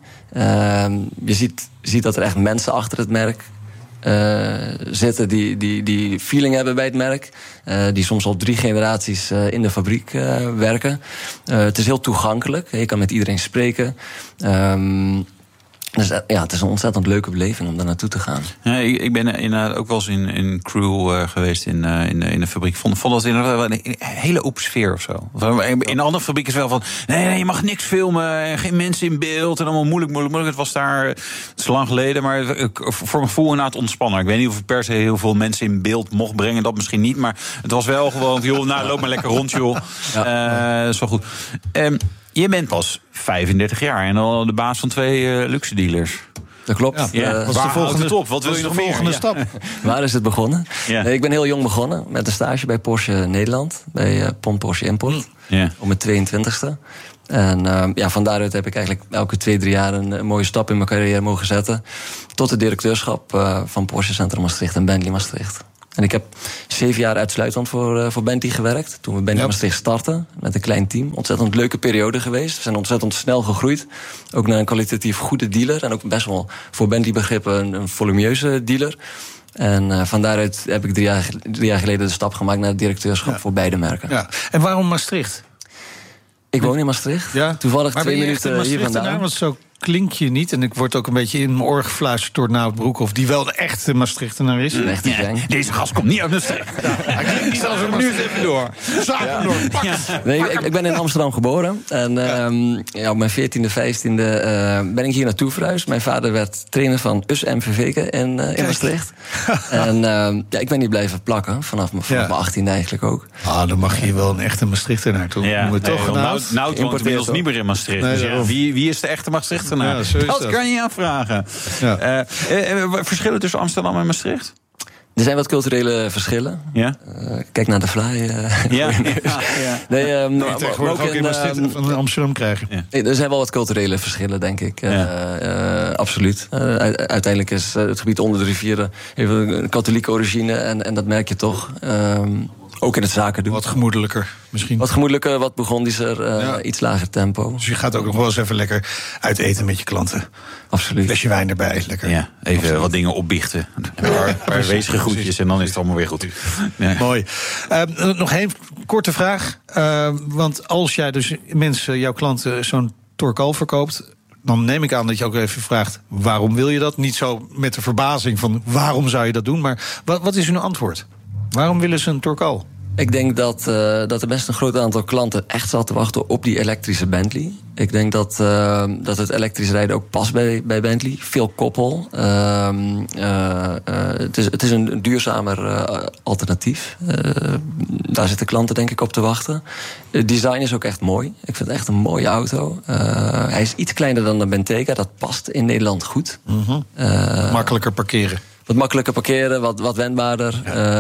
Je ziet dat er echt mensen achter het merk zitten die feeling hebben bij het merk. Die soms al 3 generaties in de fabriek werken. Het is heel toegankelijk. Je kan met iedereen spreken. Dus het is een ontzettend leuke beleving om daar naartoe te gaan. Ja, ik ben inderdaad ook wel eens in Crew geweest in de fabriek. Vond dat inderdaad een hele open sfeer of zo. In andere fabrieken is wel van... Nee, je mag niks filmen, geen mensen in beeld... en allemaal moeilijk. Het was daar, het is lang geleden... maar voor mijn gevoel inderdaad ontspannen. Ik weet niet of ik per se heel veel mensen in beeld mocht brengen. Dat misschien niet, maar het was wel gewoon... joh, loop maar lekker rond, joh. Dat is wel goed. Je bent pas 35 jaar en al de baas van 2 luxe dealers. Dat klopt. Ja. Wat is de volgende top? Wat wil je nog volgende stap? Waar is het begonnen? Ja. Nee, ik ben heel jong begonnen met een stage bij Porsche Nederland. Bij Pont Porsche Import. Op mijn 22e. En van daaruit heb ik eigenlijk elke 2-3 jaar een mooie stap in mijn carrière mogen zetten. Tot het directeurschap van Porsche Centrum Maastricht en Bentley Maastricht. En ik heb 7 jaar uitsluitend voor Bentley gewerkt. Toen we Bentley Maastricht startten met een klein team. Ontzettend leuke periode geweest. We zijn ontzettend snel gegroeid. Ook naar een kwalitatief goede dealer. En ook best wel voor Bentley begrippen een volumineuze dealer. En van daaruit heb ik 3 jaar geleden de stap gemaakt naar het directeurschap voor beide merken. Ja. En waarom Maastricht? Ik woon in Maastricht. Ja? Toevallig 2 minuten hier vandaan. Want zo klink je niet. En ik word ook een beetje in mijn oor gefluisterd door Nout Broekhoff, die wel de echte Maastrichtenaar is. Deze gast komt niet uit Maastricht. Hij klinkt zelfs een minuut even door. Ik ben in Amsterdam geboren. En op mijn 14e, 15e ben ik hier naartoe verhuisd. Mijn vader werd trainer van US MVV in Maastricht. En ik ben hier blijven plakken. Vanaf mijn 18e eigenlijk ook. Dan mag je hier wel een echte Maastrichtenaar toe. Ja, Nout woont inmiddels niet meer in Maastricht. Nee, dus wie is de echte Maastrichtenaar? Ja, dat kan je niet afvragen. Ja. Verschillen tussen Amsterdam en Maastricht? Er zijn wat culturele verschillen. Ja? Kijk naar de fly. Nee, tegenwoordig ook in Maastricht van Amsterdam krijgen. Ja. Er zijn wel wat culturele verschillen, denk ik. Absoluut. Uiteindelijk is het gebied onder de rivieren even een katholieke origine. En dat merk je toch. Ook in het zaken doen. Wat gemoedelijker misschien. Wat gemoedelijker, wat Burgondischer, iets lager tempo. Dus je gaat ook nog wel eens even lekker uit eten met je klanten. Absoluut. Flesje wijn erbij, lekker. Ja, even wat dingen opbiechten. Een paar wezige groetjes en dan is het allemaal weer goed. Ja. Mooi. Nog één korte vraag. Want als jij dus mensen, jouw klanten, zo'n Torcal verkoopt, dan neem ik aan dat je ook even vraagt, waarom wil je dat? Niet zo met de verbazing van, waarom zou je dat doen? Maar wat is hun antwoord? Waarom willen ze een Torcal? Ik denk dat er best een groot aantal klanten echt zat te wachten op die elektrische Bentley. Ik denk dat het elektrisch rijden ook past bij Bentley. Veel koppel. Het is een duurzamer alternatief. Daar zitten klanten denk ik op te wachten. Het design is ook echt mooi. Ik vind het echt een mooie auto. Hij is iets kleiner dan de Bentayga. Dat past in Nederland goed. Mm-hmm. Makkelijker parkeren. Wat makkelijker parkeren, wat wendbaarder.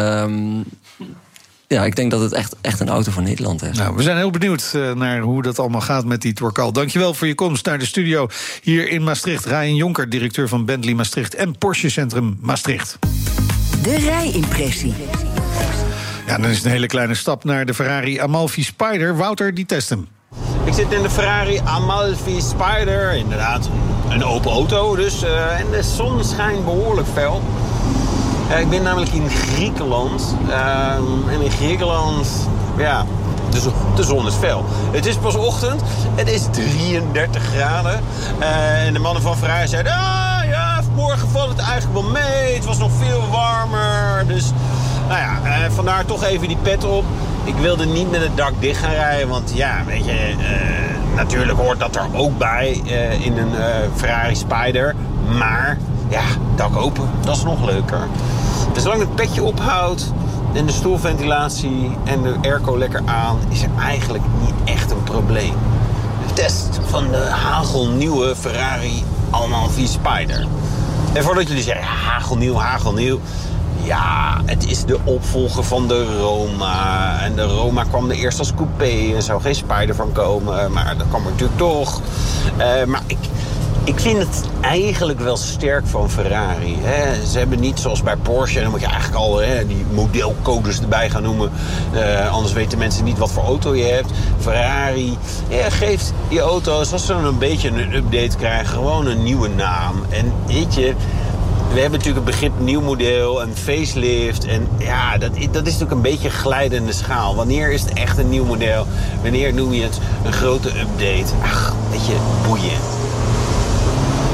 Ja. Ik denk dat het echt een auto voor Nederland is. Nou, we zijn heel benieuwd naar hoe dat allemaal gaat met die Torcal. Dankjewel voor je komst naar de studio hier in Maastricht. Ryan Jonker, directeur van Bentley Maastricht en Porsche Centrum Maastricht. De rijimpressie. Ja, dan is het een hele kleine stap naar de Ferrari Amalfi Spider. Wouter, die test hem. Ik zit in de Ferrari Amalfi Spider. Inderdaad, een open auto dus. En de zon schijnt behoorlijk fel. Ik ben namelijk in Griekenland. En in Griekenland, ja, de zon is fel. Het is pas ochtend. Het is 33 graden. En de mannen van Ferrari zeiden, morgen valt het eigenlijk wel mee. Het was nog veel warmer. Dus, vandaar toch even die pet op. Ik wilde niet met het dak dicht gaan rijden. Want ja, weet je, natuurlijk hoort dat er ook bij in een Ferrari Spider. Maar ja, dak open, dat is nog leuker. Dus zolang het petje ophoudt en de stoelventilatie en de airco lekker aan, is er eigenlijk niet echt een probleem. De test van de hagelnieuwe Ferrari Amalfi Spider. En voordat jullie zeggen, hagelnieuw. Ja, het is de opvolger van de Roma. En de Roma kwam er eerst als coupé. Er zou geen Spider van komen, maar dat kwam er natuurlijk toch. Maar ik vind het eigenlijk wel sterk van Ferrari. Hè. Ze hebben niet zoals bij Porsche, dan moet je eigenlijk al die modelcodes erbij gaan noemen. Anders weten mensen niet wat voor auto je hebt. Ferrari geeft die auto's, als ze dan een beetje een update krijgen, gewoon een nieuwe naam. En weet je, we hebben natuurlijk het begrip nieuw model en facelift. En ja, dat is natuurlijk een beetje een glijdende schaal. Wanneer is het echt een nieuw model? Wanneer noem je het een grote update? Ach, weet je, boeien.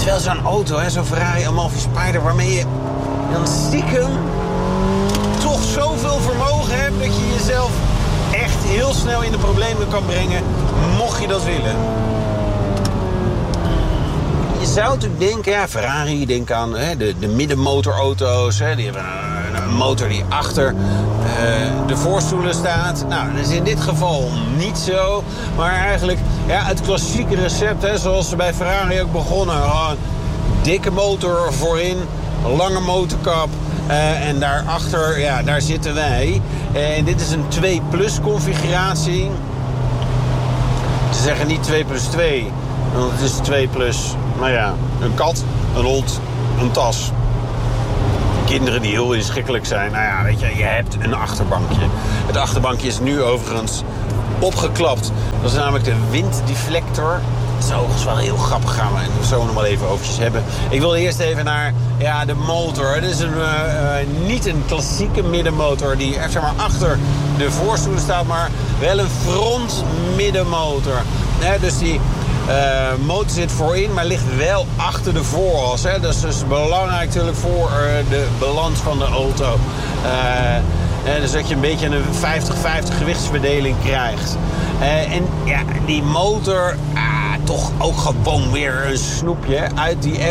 is wel zo'n auto, hè, zo'n Ferrari Amalfi Spider, waarmee je dan stiekem toch zoveel vermogen hebt dat je jezelf echt heel snel in de problemen kan brengen, mocht je dat willen. Je zou natuurlijk denken, ja, Ferrari, denk aan de middenmotorauto's. Die hebben een motor die achter de voorstoelen staat. Nou, dat is in dit geval niet zo. Maar eigenlijk het klassieke recept, zoals ze bij Ferrari ook begonnen. Dikke motor voorin, lange motorkap. En daarachter, daar zitten wij. En dit is een 2+ configuratie. Ze zeggen niet 2+2. Want het is 2+, een kat, een hond, een tas. Kinderen die heel inschikkelijk zijn. Weet je hebt een achterbankje. Het achterbankje is nu overigens opgeklapt. Dat is namelijk de winddeflector. Dat is overigens wel heel grappig, gaan we zo nog wel even overtjes hebben. Ik wil eerst even naar de motor. Het is niet een klassieke middenmotor die echt achter de voorstoelen staat, maar wel een front middenmotor. Dus die motor zit voorin, maar ligt wel achter de vooras. Dat is dus belangrijk natuurlijk voor de balans van de auto. Dus dat je een beetje een 50-50 gewichtsverdeling krijgt. En die motor, toch ook gewoon weer een snoepje uit die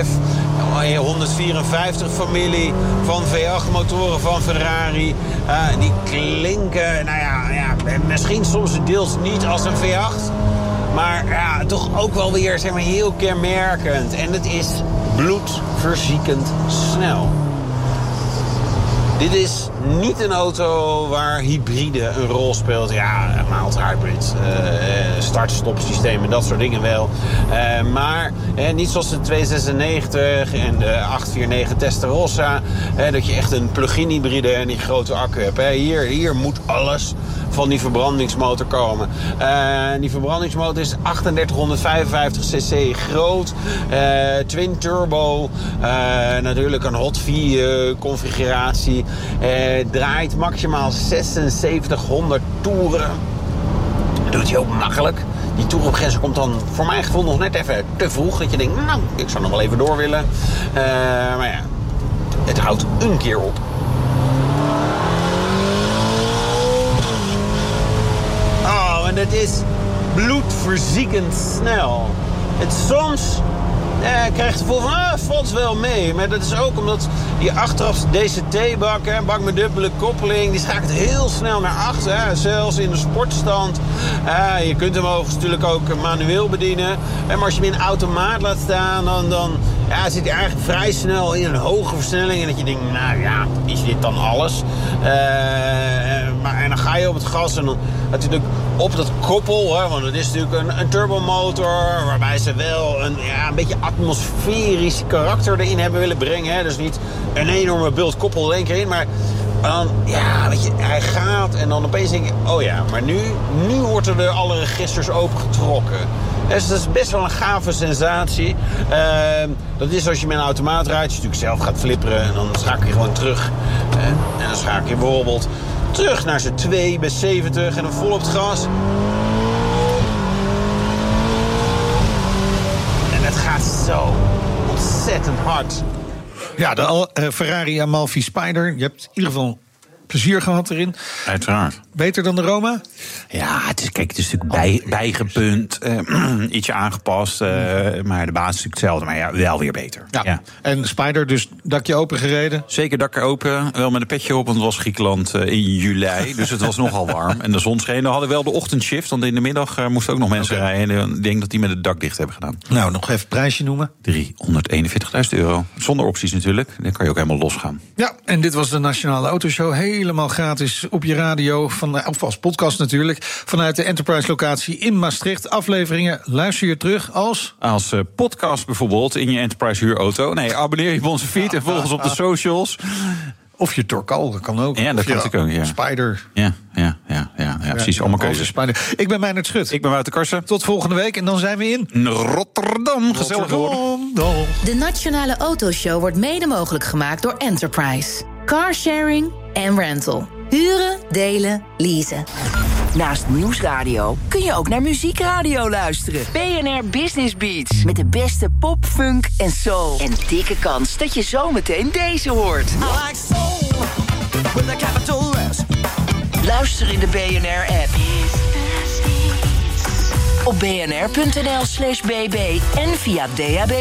F154 familie van V8 motoren van Ferrari. Die klinken, misschien soms deels niet als een V8. Maar toch ook wel weer heel kenmerkend. En het is bloedverziekend snel. Dit is niet een auto waar hybride een rol speelt. Een mild hybrid, start-stop systeem en dat soort dingen wel. Maar niet zoals de 296 en de 849 Testarossa. Dat je echt een plug-in hybride en die grote accu hebt. Hier moet alles van die verbrandingsmotor komen. Die verbrandingsmotor is 3855 cc groot. Twin turbo. Natuurlijk een Hot V configuratie. Draait maximaal 7600 toeren. Dat doet hij ook makkelijk. Die toerengrens komt dan voor mijn gevoel nog net even te vroeg. Dat je denkt, ik zou nog wel even door willen. Maar het houdt een keer op. En het is bloedverziekend snel. Het soms krijgt het gevoel van, het valt wel mee. Maar dat is ook omdat die achteraf DCT-bak, een bak met dubbele koppeling, die schakelt heel snel naar achter. Zelfs in de sportstand. Je kunt hem overigens natuurlijk ook manueel bedienen. Maar als je hem in automaat laat staan, dan zit hij eigenlijk vrij snel in een hoge versnelling. En dat je denkt, is dit dan alles? En dan ga je op het gas en dan natuurlijk op dat koppel, want het is natuurlijk een turbomotor waarbij ze wel een beetje atmosferisch karakter erin hebben willen brengen. Dus niet een enorme bult koppel er één keer in, maar dan, weet je, hij gaat en dan opeens denk je, maar nu worden er alle registers opengetrokken. Dus dat is best wel een gave sensatie. Dat is als je met een automaat rijdt, als je natuurlijk zelf gaat flipperen en dan schakel je gewoon terug. En dan schakel je bijvoorbeeld terug naar z'n 2 bij 70 en dan vol op het gas. En het gaat zo ontzettend hard. Ja, de Ferrari Amalfi Spider. Je hebt in ieder geval plezier gehad erin. Uiteraard. Beter dan de Roma? Ja, het is natuurlijk bijgepunt. Ietsje aangepast. Maar de basis is natuurlijk hetzelfde. Maar wel weer beter. Ja. En Spider, dus dakje open gereden? Zeker dakje open. Wel met een petje op, want het was Griekenland in juli. Dus het was nogal warm. En de zon scheen. We hadden wel de ochtendshift. Want in de middag moesten ook nog mensen rijden. En ik denk dat die met het dak dicht hebben gedaan. Nou, nog even het prijsje noemen. €341.000. Zonder opties natuurlijk. Dan kan je ook helemaal losgaan. Ja, en dit was de Nationale Autoshow. Helemaal gratis op je radio. Of als podcast natuurlijk. Vanuit de Enterprise-locatie in Maastricht. Afleveringen luister je terug als podcast bijvoorbeeld in je Enterprise huurauto. Nee, abonneer je op onze feed en volg ons op de socials. Of je Torcal, dat kan ook. Ja, dat kan natuurlijk ook, ja. Spider. Ja, precies. Allemaal keuzes. Spider. Ik ben Meijnerd Schut. Ik ben Wouter Karsen. Tot volgende week en dan zijn we in Rotterdam. Gezellig geworden. De Nationale Autoshow wordt mede mogelijk gemaakt door Enterprise. Carsharing en rental. Huren, delen, leasen. Naast Nieuwsradio kun je ook naar muziekradio luisteren. BNR Business Beats. Met de beste pop, funk en soul. En dikke kans dat je zometeen deze hoort. I like soul with a capital S. Luister in de BNR-app. Op bnr.nl/bb en via DAB+.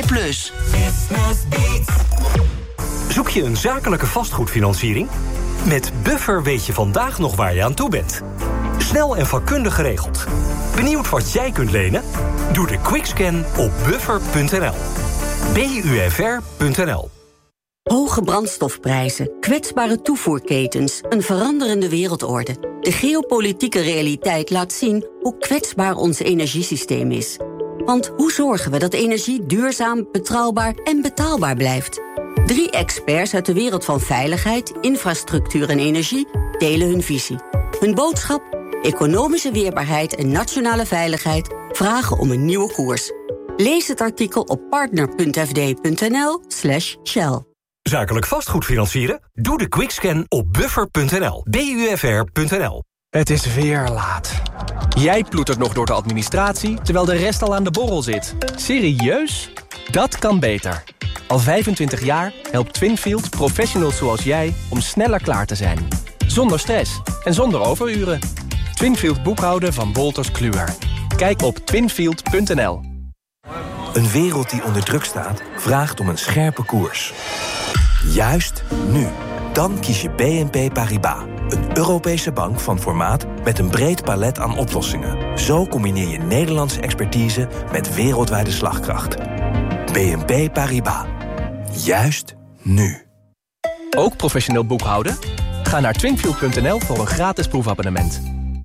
Zoek je een zakelijke vastgoedfinanciering? Met Buffer weet je vandaag nog waar je aan toe bent. Snel en vakkundig geregeld. Benieuwd wat jij kunt lenen? Doe de quickscan op buffer.nl. BUFR.nl. Hoge brandstofprijzen, kwetsbare toevoerketens, een veranderende wereldorde. De geopolitieke realiteit laat zien hoe kwetsbaar ons energiesysteem is. Want hoe zorgen we dat energie duurzaam, betrouwbaar en betaalbaar blijft? 3 experts uit de wereld van veiligheid, infrastructuur en energie delen hun visie. Hun boodschap? Economische weerbaarheid en nationale veiligheid vragen om een nieuwe koers. Lees het artikel op partner.fd.nl/Shell. Zakelijk vastgoed financieren? Doe de quickscan op buffer.nl. BUFR.nl. Het is weer laat. Jij ploetert nog door de administratie, terwijl de rest al aan de borrel zit. Serieus? Dat kan beter. Al 25 jaar helpt Twinfield professionals zoals jij om sneller klaar te zijn. Zonder stress en zonder overuren. Twinfield boekhouden van Wolters Kluwer. Kijk op twinfield.nl. Een wereld die onder druk staat, vraagt om een scherpe koers. Juist nu. Dan kies je BNP Paribas. Een Europese bank van formaat met een breed palet aan oplossingen. Zo combineer je Nederlandse expertise met wereldwijde slagkracht. BNP Paribas. Juist nu. Ook professioneel boekhouden? Ga naar twinfield.nl voor een gratis proefabonnement.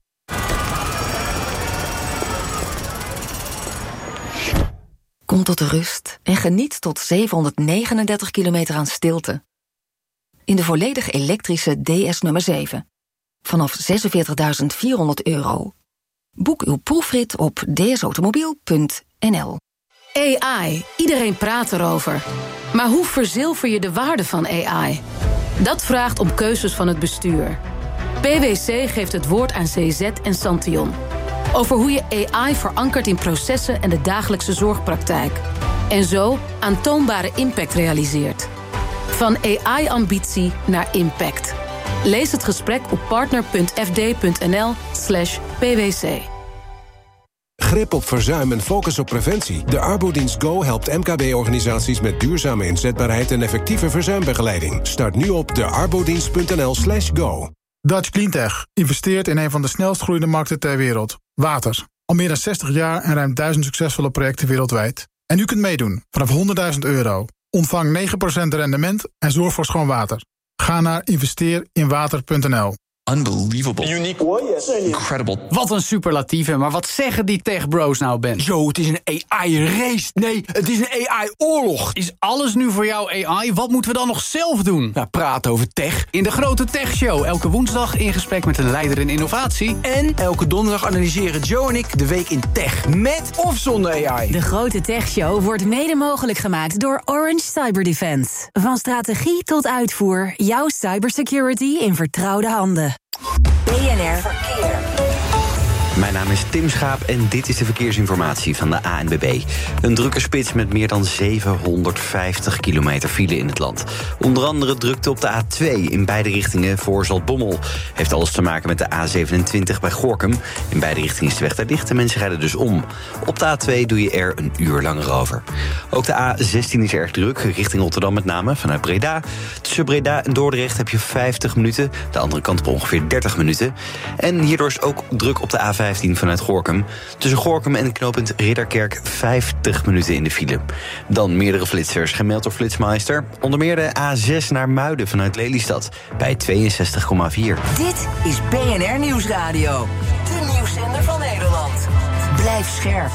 Kom tot de rust en geniet tot 739 kilometer aan stilte. In de volledig elektrische DS nummer 7. Vanaf €46.400. Boek uw proefrit op dsautomobiel.nl. AI. Iedereen praat erover. Maar hoe verzilver je de waarde van AI? Dat vraagt om keuzes van het bestuur. PwC geeft het woord aan CZ en Santion. Over hoe je AI verankert in processen en de dagelijkse zorgpraktijk. En zo aantoonbare impact realiseert. Van AI-ambitie naar impact. Lees het gesprek op partner.fd.nl/pwc. Grip op verzuim en focus op preventie. De Arbodienst Go helpt MKB-organisaties met duurzame inzetbaarheid en effectieve verzuimbegeleiding. Start nu op dearbodienst.nl/go. Dutch Cleantech investeert in een van de snelst groeiende markten ter wereld. Water. Al meer dan 60 jaar en ruim 1000 succesvolle projecten wereldwijd. En u kunt meedoen vanaf €100.000. Ontvang 9% rendement en zorg voor schoon water. Ga naar investeerinwater.nl. Unbelievable. Unique. Incredible. Wat een superlatieve, maar wat zeggen die techbros nou, Ben? Yo, het is een AI-race. Nee, het is een AI-oorlog. Is alles nu voor jou AI? Wat moeten we dan nog zelf doen? Ja, praten over tech. In de Grote Tech Show, elke woensdag in gesprek met een leider in innovatie. En elke donderdag analyseren Joe en ik de week in tech. Met of zonder AI. De Grote Tech Show wordt mede mogelijk gemaakt door Orange Cyber Defense. Van strategie tot uitvoer, jouw cybersecurity in vertrouwde handen. BNR Verkeer. Mijn naam is Tim Schaap en dit is de verkeersinformatie van de ANWB. Een drukke spits met meer dan 750 kilometer file in het land. Onder andere drukte op de A2 in beide richtingen voor Zaltbommel. Heeft alles te maken met de A27 bij Gorinchem. In beide richtingen is de weg daar dicht en mensen rijden dus om. Op de A2 doe je er een uur langer over. Ook de A16 is erg druk, richting Rotterdam met name, vanuit Breda. Tussen Breda en Dordrecht heb je 50 minuten. De andere kant op ongeveer 30 minuten. En hierdoor is ook druk op de A15 vanuit Gorinchem. Tussen Gorinchem en knooppunt Ridderkerk 50 minuten in de file. Dan meerdere flitsers gemeld door Flitsmeister. Onder meer de A6 naar Muiden vanuit Lelystad bij 62,4. Dit is BNR Nieuwsradio. De nieuwszender van Nederland. Blijf scherp.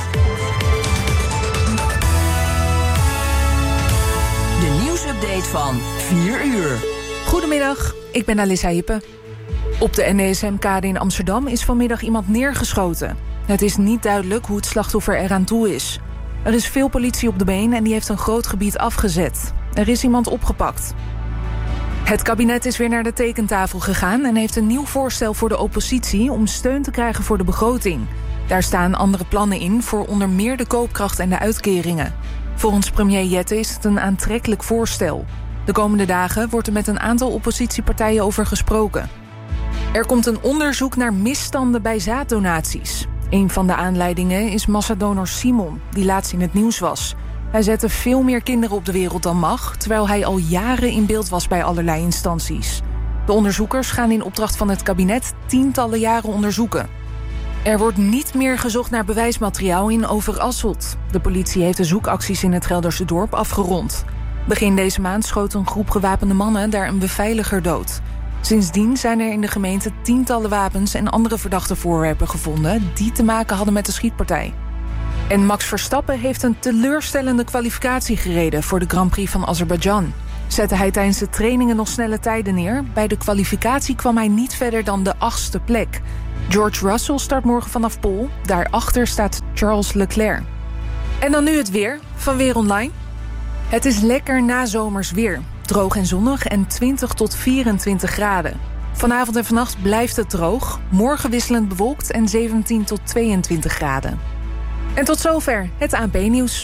De nieuwsupdate van 4 uur. Goedemiddag, ik ben Alissa Hippe. Op de NDSM-kade in Amsterdam is vanmiddag iemand neergeschoten. Het is niet duidelijk hoe het slachtoffer eraan toe is. Er is veel politie op de been en die heeft een groot gebied afgezet. Er is iemand opgepakt. Het kabinet is weer naar de tekentafel gegaan en heeft een nieuw voorstel voor de oppositie om steun te krijgen voor de begroting. Daar staan andere plannen in voor onder meer de koopkracht en de uitkeringen. Volgens premier Jette is het een aantrekkelijk voorstel. De komende dagen wordt er met een aantal oppositiepartijen over gesproken. Er komt een onderzoek naar misstanden bij zaaddonaties. Een van de aanleidingen is massadonor Simon, die laatst in het nieuws was. Hij zette veel meer kinderen op de wereld dan mag, terwijl hij al jaren in beeld was bij allerlei instanties. De onderzoekers gaan in opdracht van het kabinet tientallen jaren onderzoeken. Er wordt niet meer gezocht naar bewijsmateriaal in Overasselt. De politie heeft de zoekacties in het Gelderse dorp afgerond. Begin deze maand schoot een groep gewapende mannen daar een beveiliger dood. Sindsdien zijn er in de gemeente tientallen wapens en andere verdachte voorwerpen gevonden die te maken hadden met de schietpartij. En Max Verstappen heeft een teleurstellende kwalificatie gereden voor de Grand Prix van Azerbeidzjan. Zette hij tijdens de trainingen nog snelle tijden neer, bij de kwalificatie kwam hij niet verder dan de 8e plek. George Russell start morgen vanaf pole, daarachter staat Charles Leclerc. En dan nu het weer van Weer Online. Het is lekker nazomers weer. Droog en zonnig en 20 tot 24 graden. Vanavond en vannacht blijft het droog. Morgen wisselend bewolkt en 17 tot 22 graden. En tot zover het ANP-nieuws.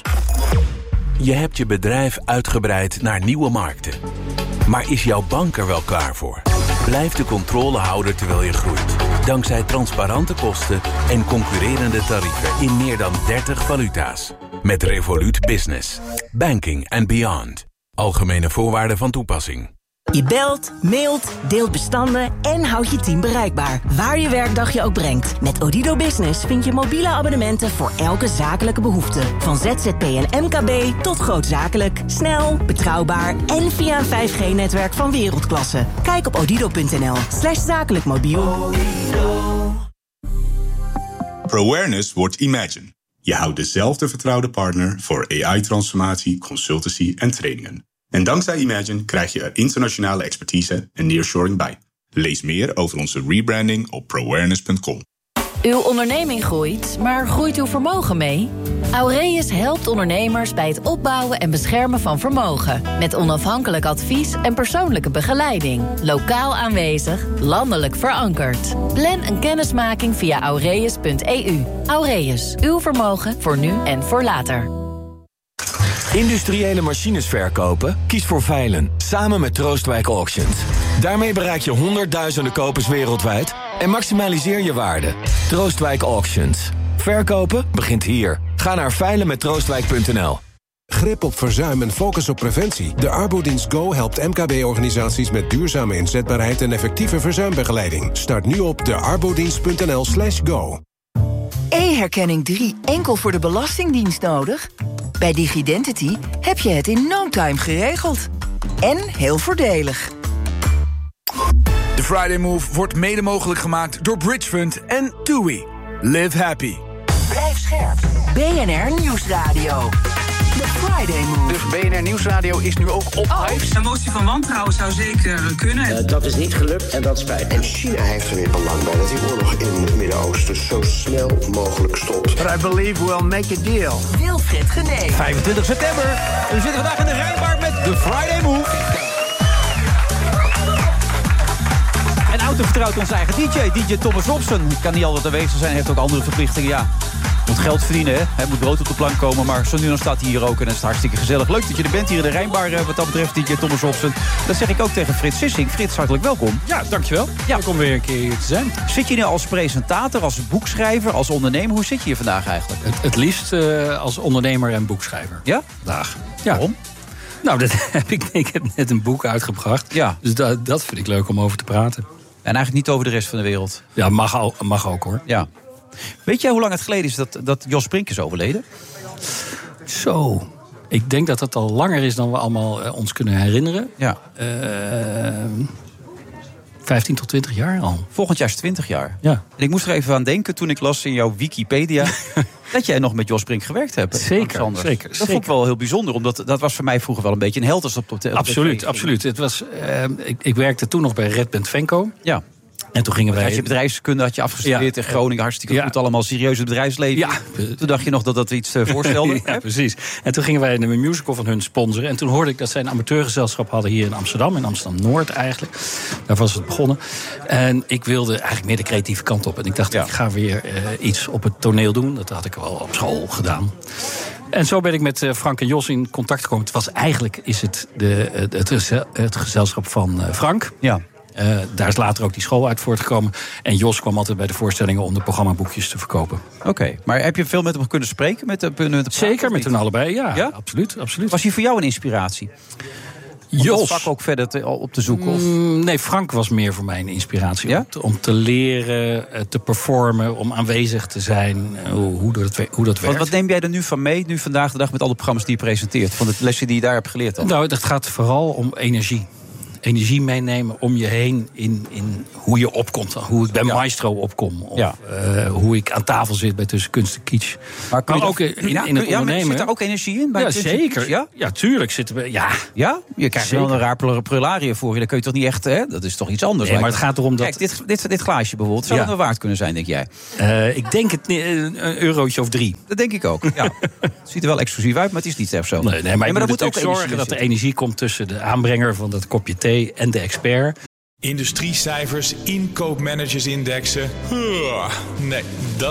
Je hebt je bedrijf uitgebreid naar nieuwe markten. Maar is jouw bank er wel klaar voor? Blijf de controle houden terwijl je groeit. Dankzij transparante kosten en concurrerende tarieven in meer dan 30 valuta's. Met Revolut Business. Banking and beyond. Algemene voorwaarden van toepassing. Je belt, mailt, deelt bestanden en houdt je team bereikbaar. Waar je werkdag je ook brengt. Met Odido Business vind je mobiele abonnementen voor elke zakelijke behoefte. Van ZZP en MKB tot grootzakelijk. Snel, betrouwbaar en via een 5G-netwerk van wereldklasse. Kijk op odido.nl/zakelijk mobiel. ProAwareness wordt Imagine. Je houdt dezelfde vertrouwde partner voor AI-transformatie, consultancy en trainingen. En dankzij Imagine krijg je er internationale expertise en nearshoring bij. Lees meer over onze rebranding op proawareness.com. Uw onderneming groeit, maar groeit uw vermogen mee? Aureus helpt ondernemers bij het opbouwen en beschermen van vermogen. Met onafhankelijk advies en persoonlijke begeleiding. Lokaal aanwezig, landelijk verankerd. Plan een kennismaking via aureus.eu. Aureus, uw vermogen voor nu en voor later. Industriële machines verkopen? Kies voor Veilen, samen met Troostwijk Auctions. Daarmee bereik je honderdduizenden kopers wereldwijd en maximaliseer je waarde. Troostwijk Auctions. Verkopen begint hier. Ga naar veilenmettroostwijk.nl. Grip op verzuim en focus op preventie. De Arbodienst Go helpt MKB-organisaties met duurzame inzetbaarheid en effectieve verzuimbegeleiding. Start nu op dearbodienst.nl/go. E-herkenning 3 enkel voor de Belastingdienst nodig? Bij DigiDentity heb je het in no time geregeld. En heel voordelig. De Friday Move wordt mede mogelijk gemaakt door Bridgefund en TUI. Live happy. Blijf scherp. BNR Nieuwsradio. The Friday Move. Dus BNR Nieuwsradio is nu ook op hype. Een motie van wantrouwen zou zeker kunnen. Dat is niet gelukt en dat spijt. En China heeft er weer belang bij dat die oorlog in het Midden-Oosten zo snel mogelijk stopt. But I believe we'll make a deal. Wilfried Genee. 25 september. We zitten vandaag in de Rijnbar met de Friday Move. En auto vertrouwt onze eigen DJ Thomas Robson. Kan niet altijd aanwezig zijn, heeft ook andere verplichtingen. Ja, moet geld verdienen, hè. Hij moet brood op de plank komen, maar zo nu dan staat hij hier ook en dat is hartstikke gezellig. Leuk dat je er bent hier in de Rijnbar, wat dat betreft, DJ Thomas Robson. Dat zeg ik ook tegen Frits Sissing. Frits, hartelijk welkom. Ja, dankjewel. Ja. Leuk om weer een keer hier te zijn. Zit je nu als presentator, als boekschrijver, als ondernemer? Hoe zit je hier vandaag eigenlijk? Het liefst als ondernemer en boekschrijver. Ja? Vandaag. Ja. Waarom? Nou, ik heb net een boek uitgebracht. Ja. Dus dat vind ik leuk om over te praten. En eigenlijk niet over de rest van de wereld? Ja, mag ook hoor. Ja. Weet jij hoe lang het geleden is dat Jos Brink is overleden? Zo. Ik denk dat het al langer is dan we allemaal ons kunnen herinneren. Ja. 15 tot 20 jaar al. Volgend jaar is 20 jaar. Ja. En ik moest er even aan denken toen ik las in jouw Wikipedia dat jij nog met Jos Brink gewerkt hebt. Zeker. Dat vond ik wel heel bijzonder, omdat dat was voor mij vroeger wel een beetje een held als op de Absoluut. Het was, ik werkte toen nog bij Red Band Venco. Ja. En toen gingen wij... Had je bedrijfskunde afgestudeerd in Groningen, hartstikke goed allemaal, serieus het bedrijfsleven. Ja. Toen dacht je nog dat iets voorstelde. Ja, precies. En toen gingen wij een musical van hun sponsoren. En toen hoorde ik dat zij een amateurgezelschap hadden hier in Amsterdam-Noord eigenlijk. Daar was het begonnen. En ik wilde eigenlijk meer de creatieve kant op. En ik dacht, ik ga weer iets op het toneel doen. Dat had ik wel op school gedaan. En zo ben ik met Frank en Jos in contact gekomen. Het was eigenlijk het gezelschap van Frank. Ja. Daar is later ook die school uit voortgekomen. En Jos kwam altijd bij de voorstellingen om de programmaboekjes te verkopen. Oké, maar heb je veel met hem kunnen spreken? Zeker, met hen allebei, ja? Absoluut. Was hij voor jou een inspiratie? Jos. Om dat vak ook verder op te zoeken? Of? Nee, Frank was meer voor mij een inspiratie. Ja? Om te leren, te performen, om aanwezig te zijn, hoe dat werkt. Wat neem jij er nu van mee, nu vandaag de dag met alle programma's die je presenteert? Van de lessen die je daar hebt geleerd dan? Nou, dat gaat vooral om energie. Energie meenemen om je heen in hoe je opkomt. Hoe ik bij Maestro opkom. Of hoe ik aan tafel zit bij Tussen Kunst en Kitsch. Maar ook in het ondernemen. Zit daar ook energie in? Bij ja, zeker. Ja, tuurlijk zitten we. Ja? Je krijgt wel een raar prularium voor je. Dan kun je toch niet echt... Hè? Dat is toch iets anders? Nee, maar het gaat erom dat... Kijk, dit glaasje bijvoorbeeld. Zou het wel waard kunnen zijn, denk jij? Ik denk het een eurotje of 3. Dat denk ik ook. Ja. Het ziet er wel exclusief uit, maar het is niet echt zo. Nee, maar je moet ook zorgen dat er energie komt tussen de aanbrenger van dat kopje thee en de expert. Industriecijfers, inkoopmanagersindexen. Nee, dat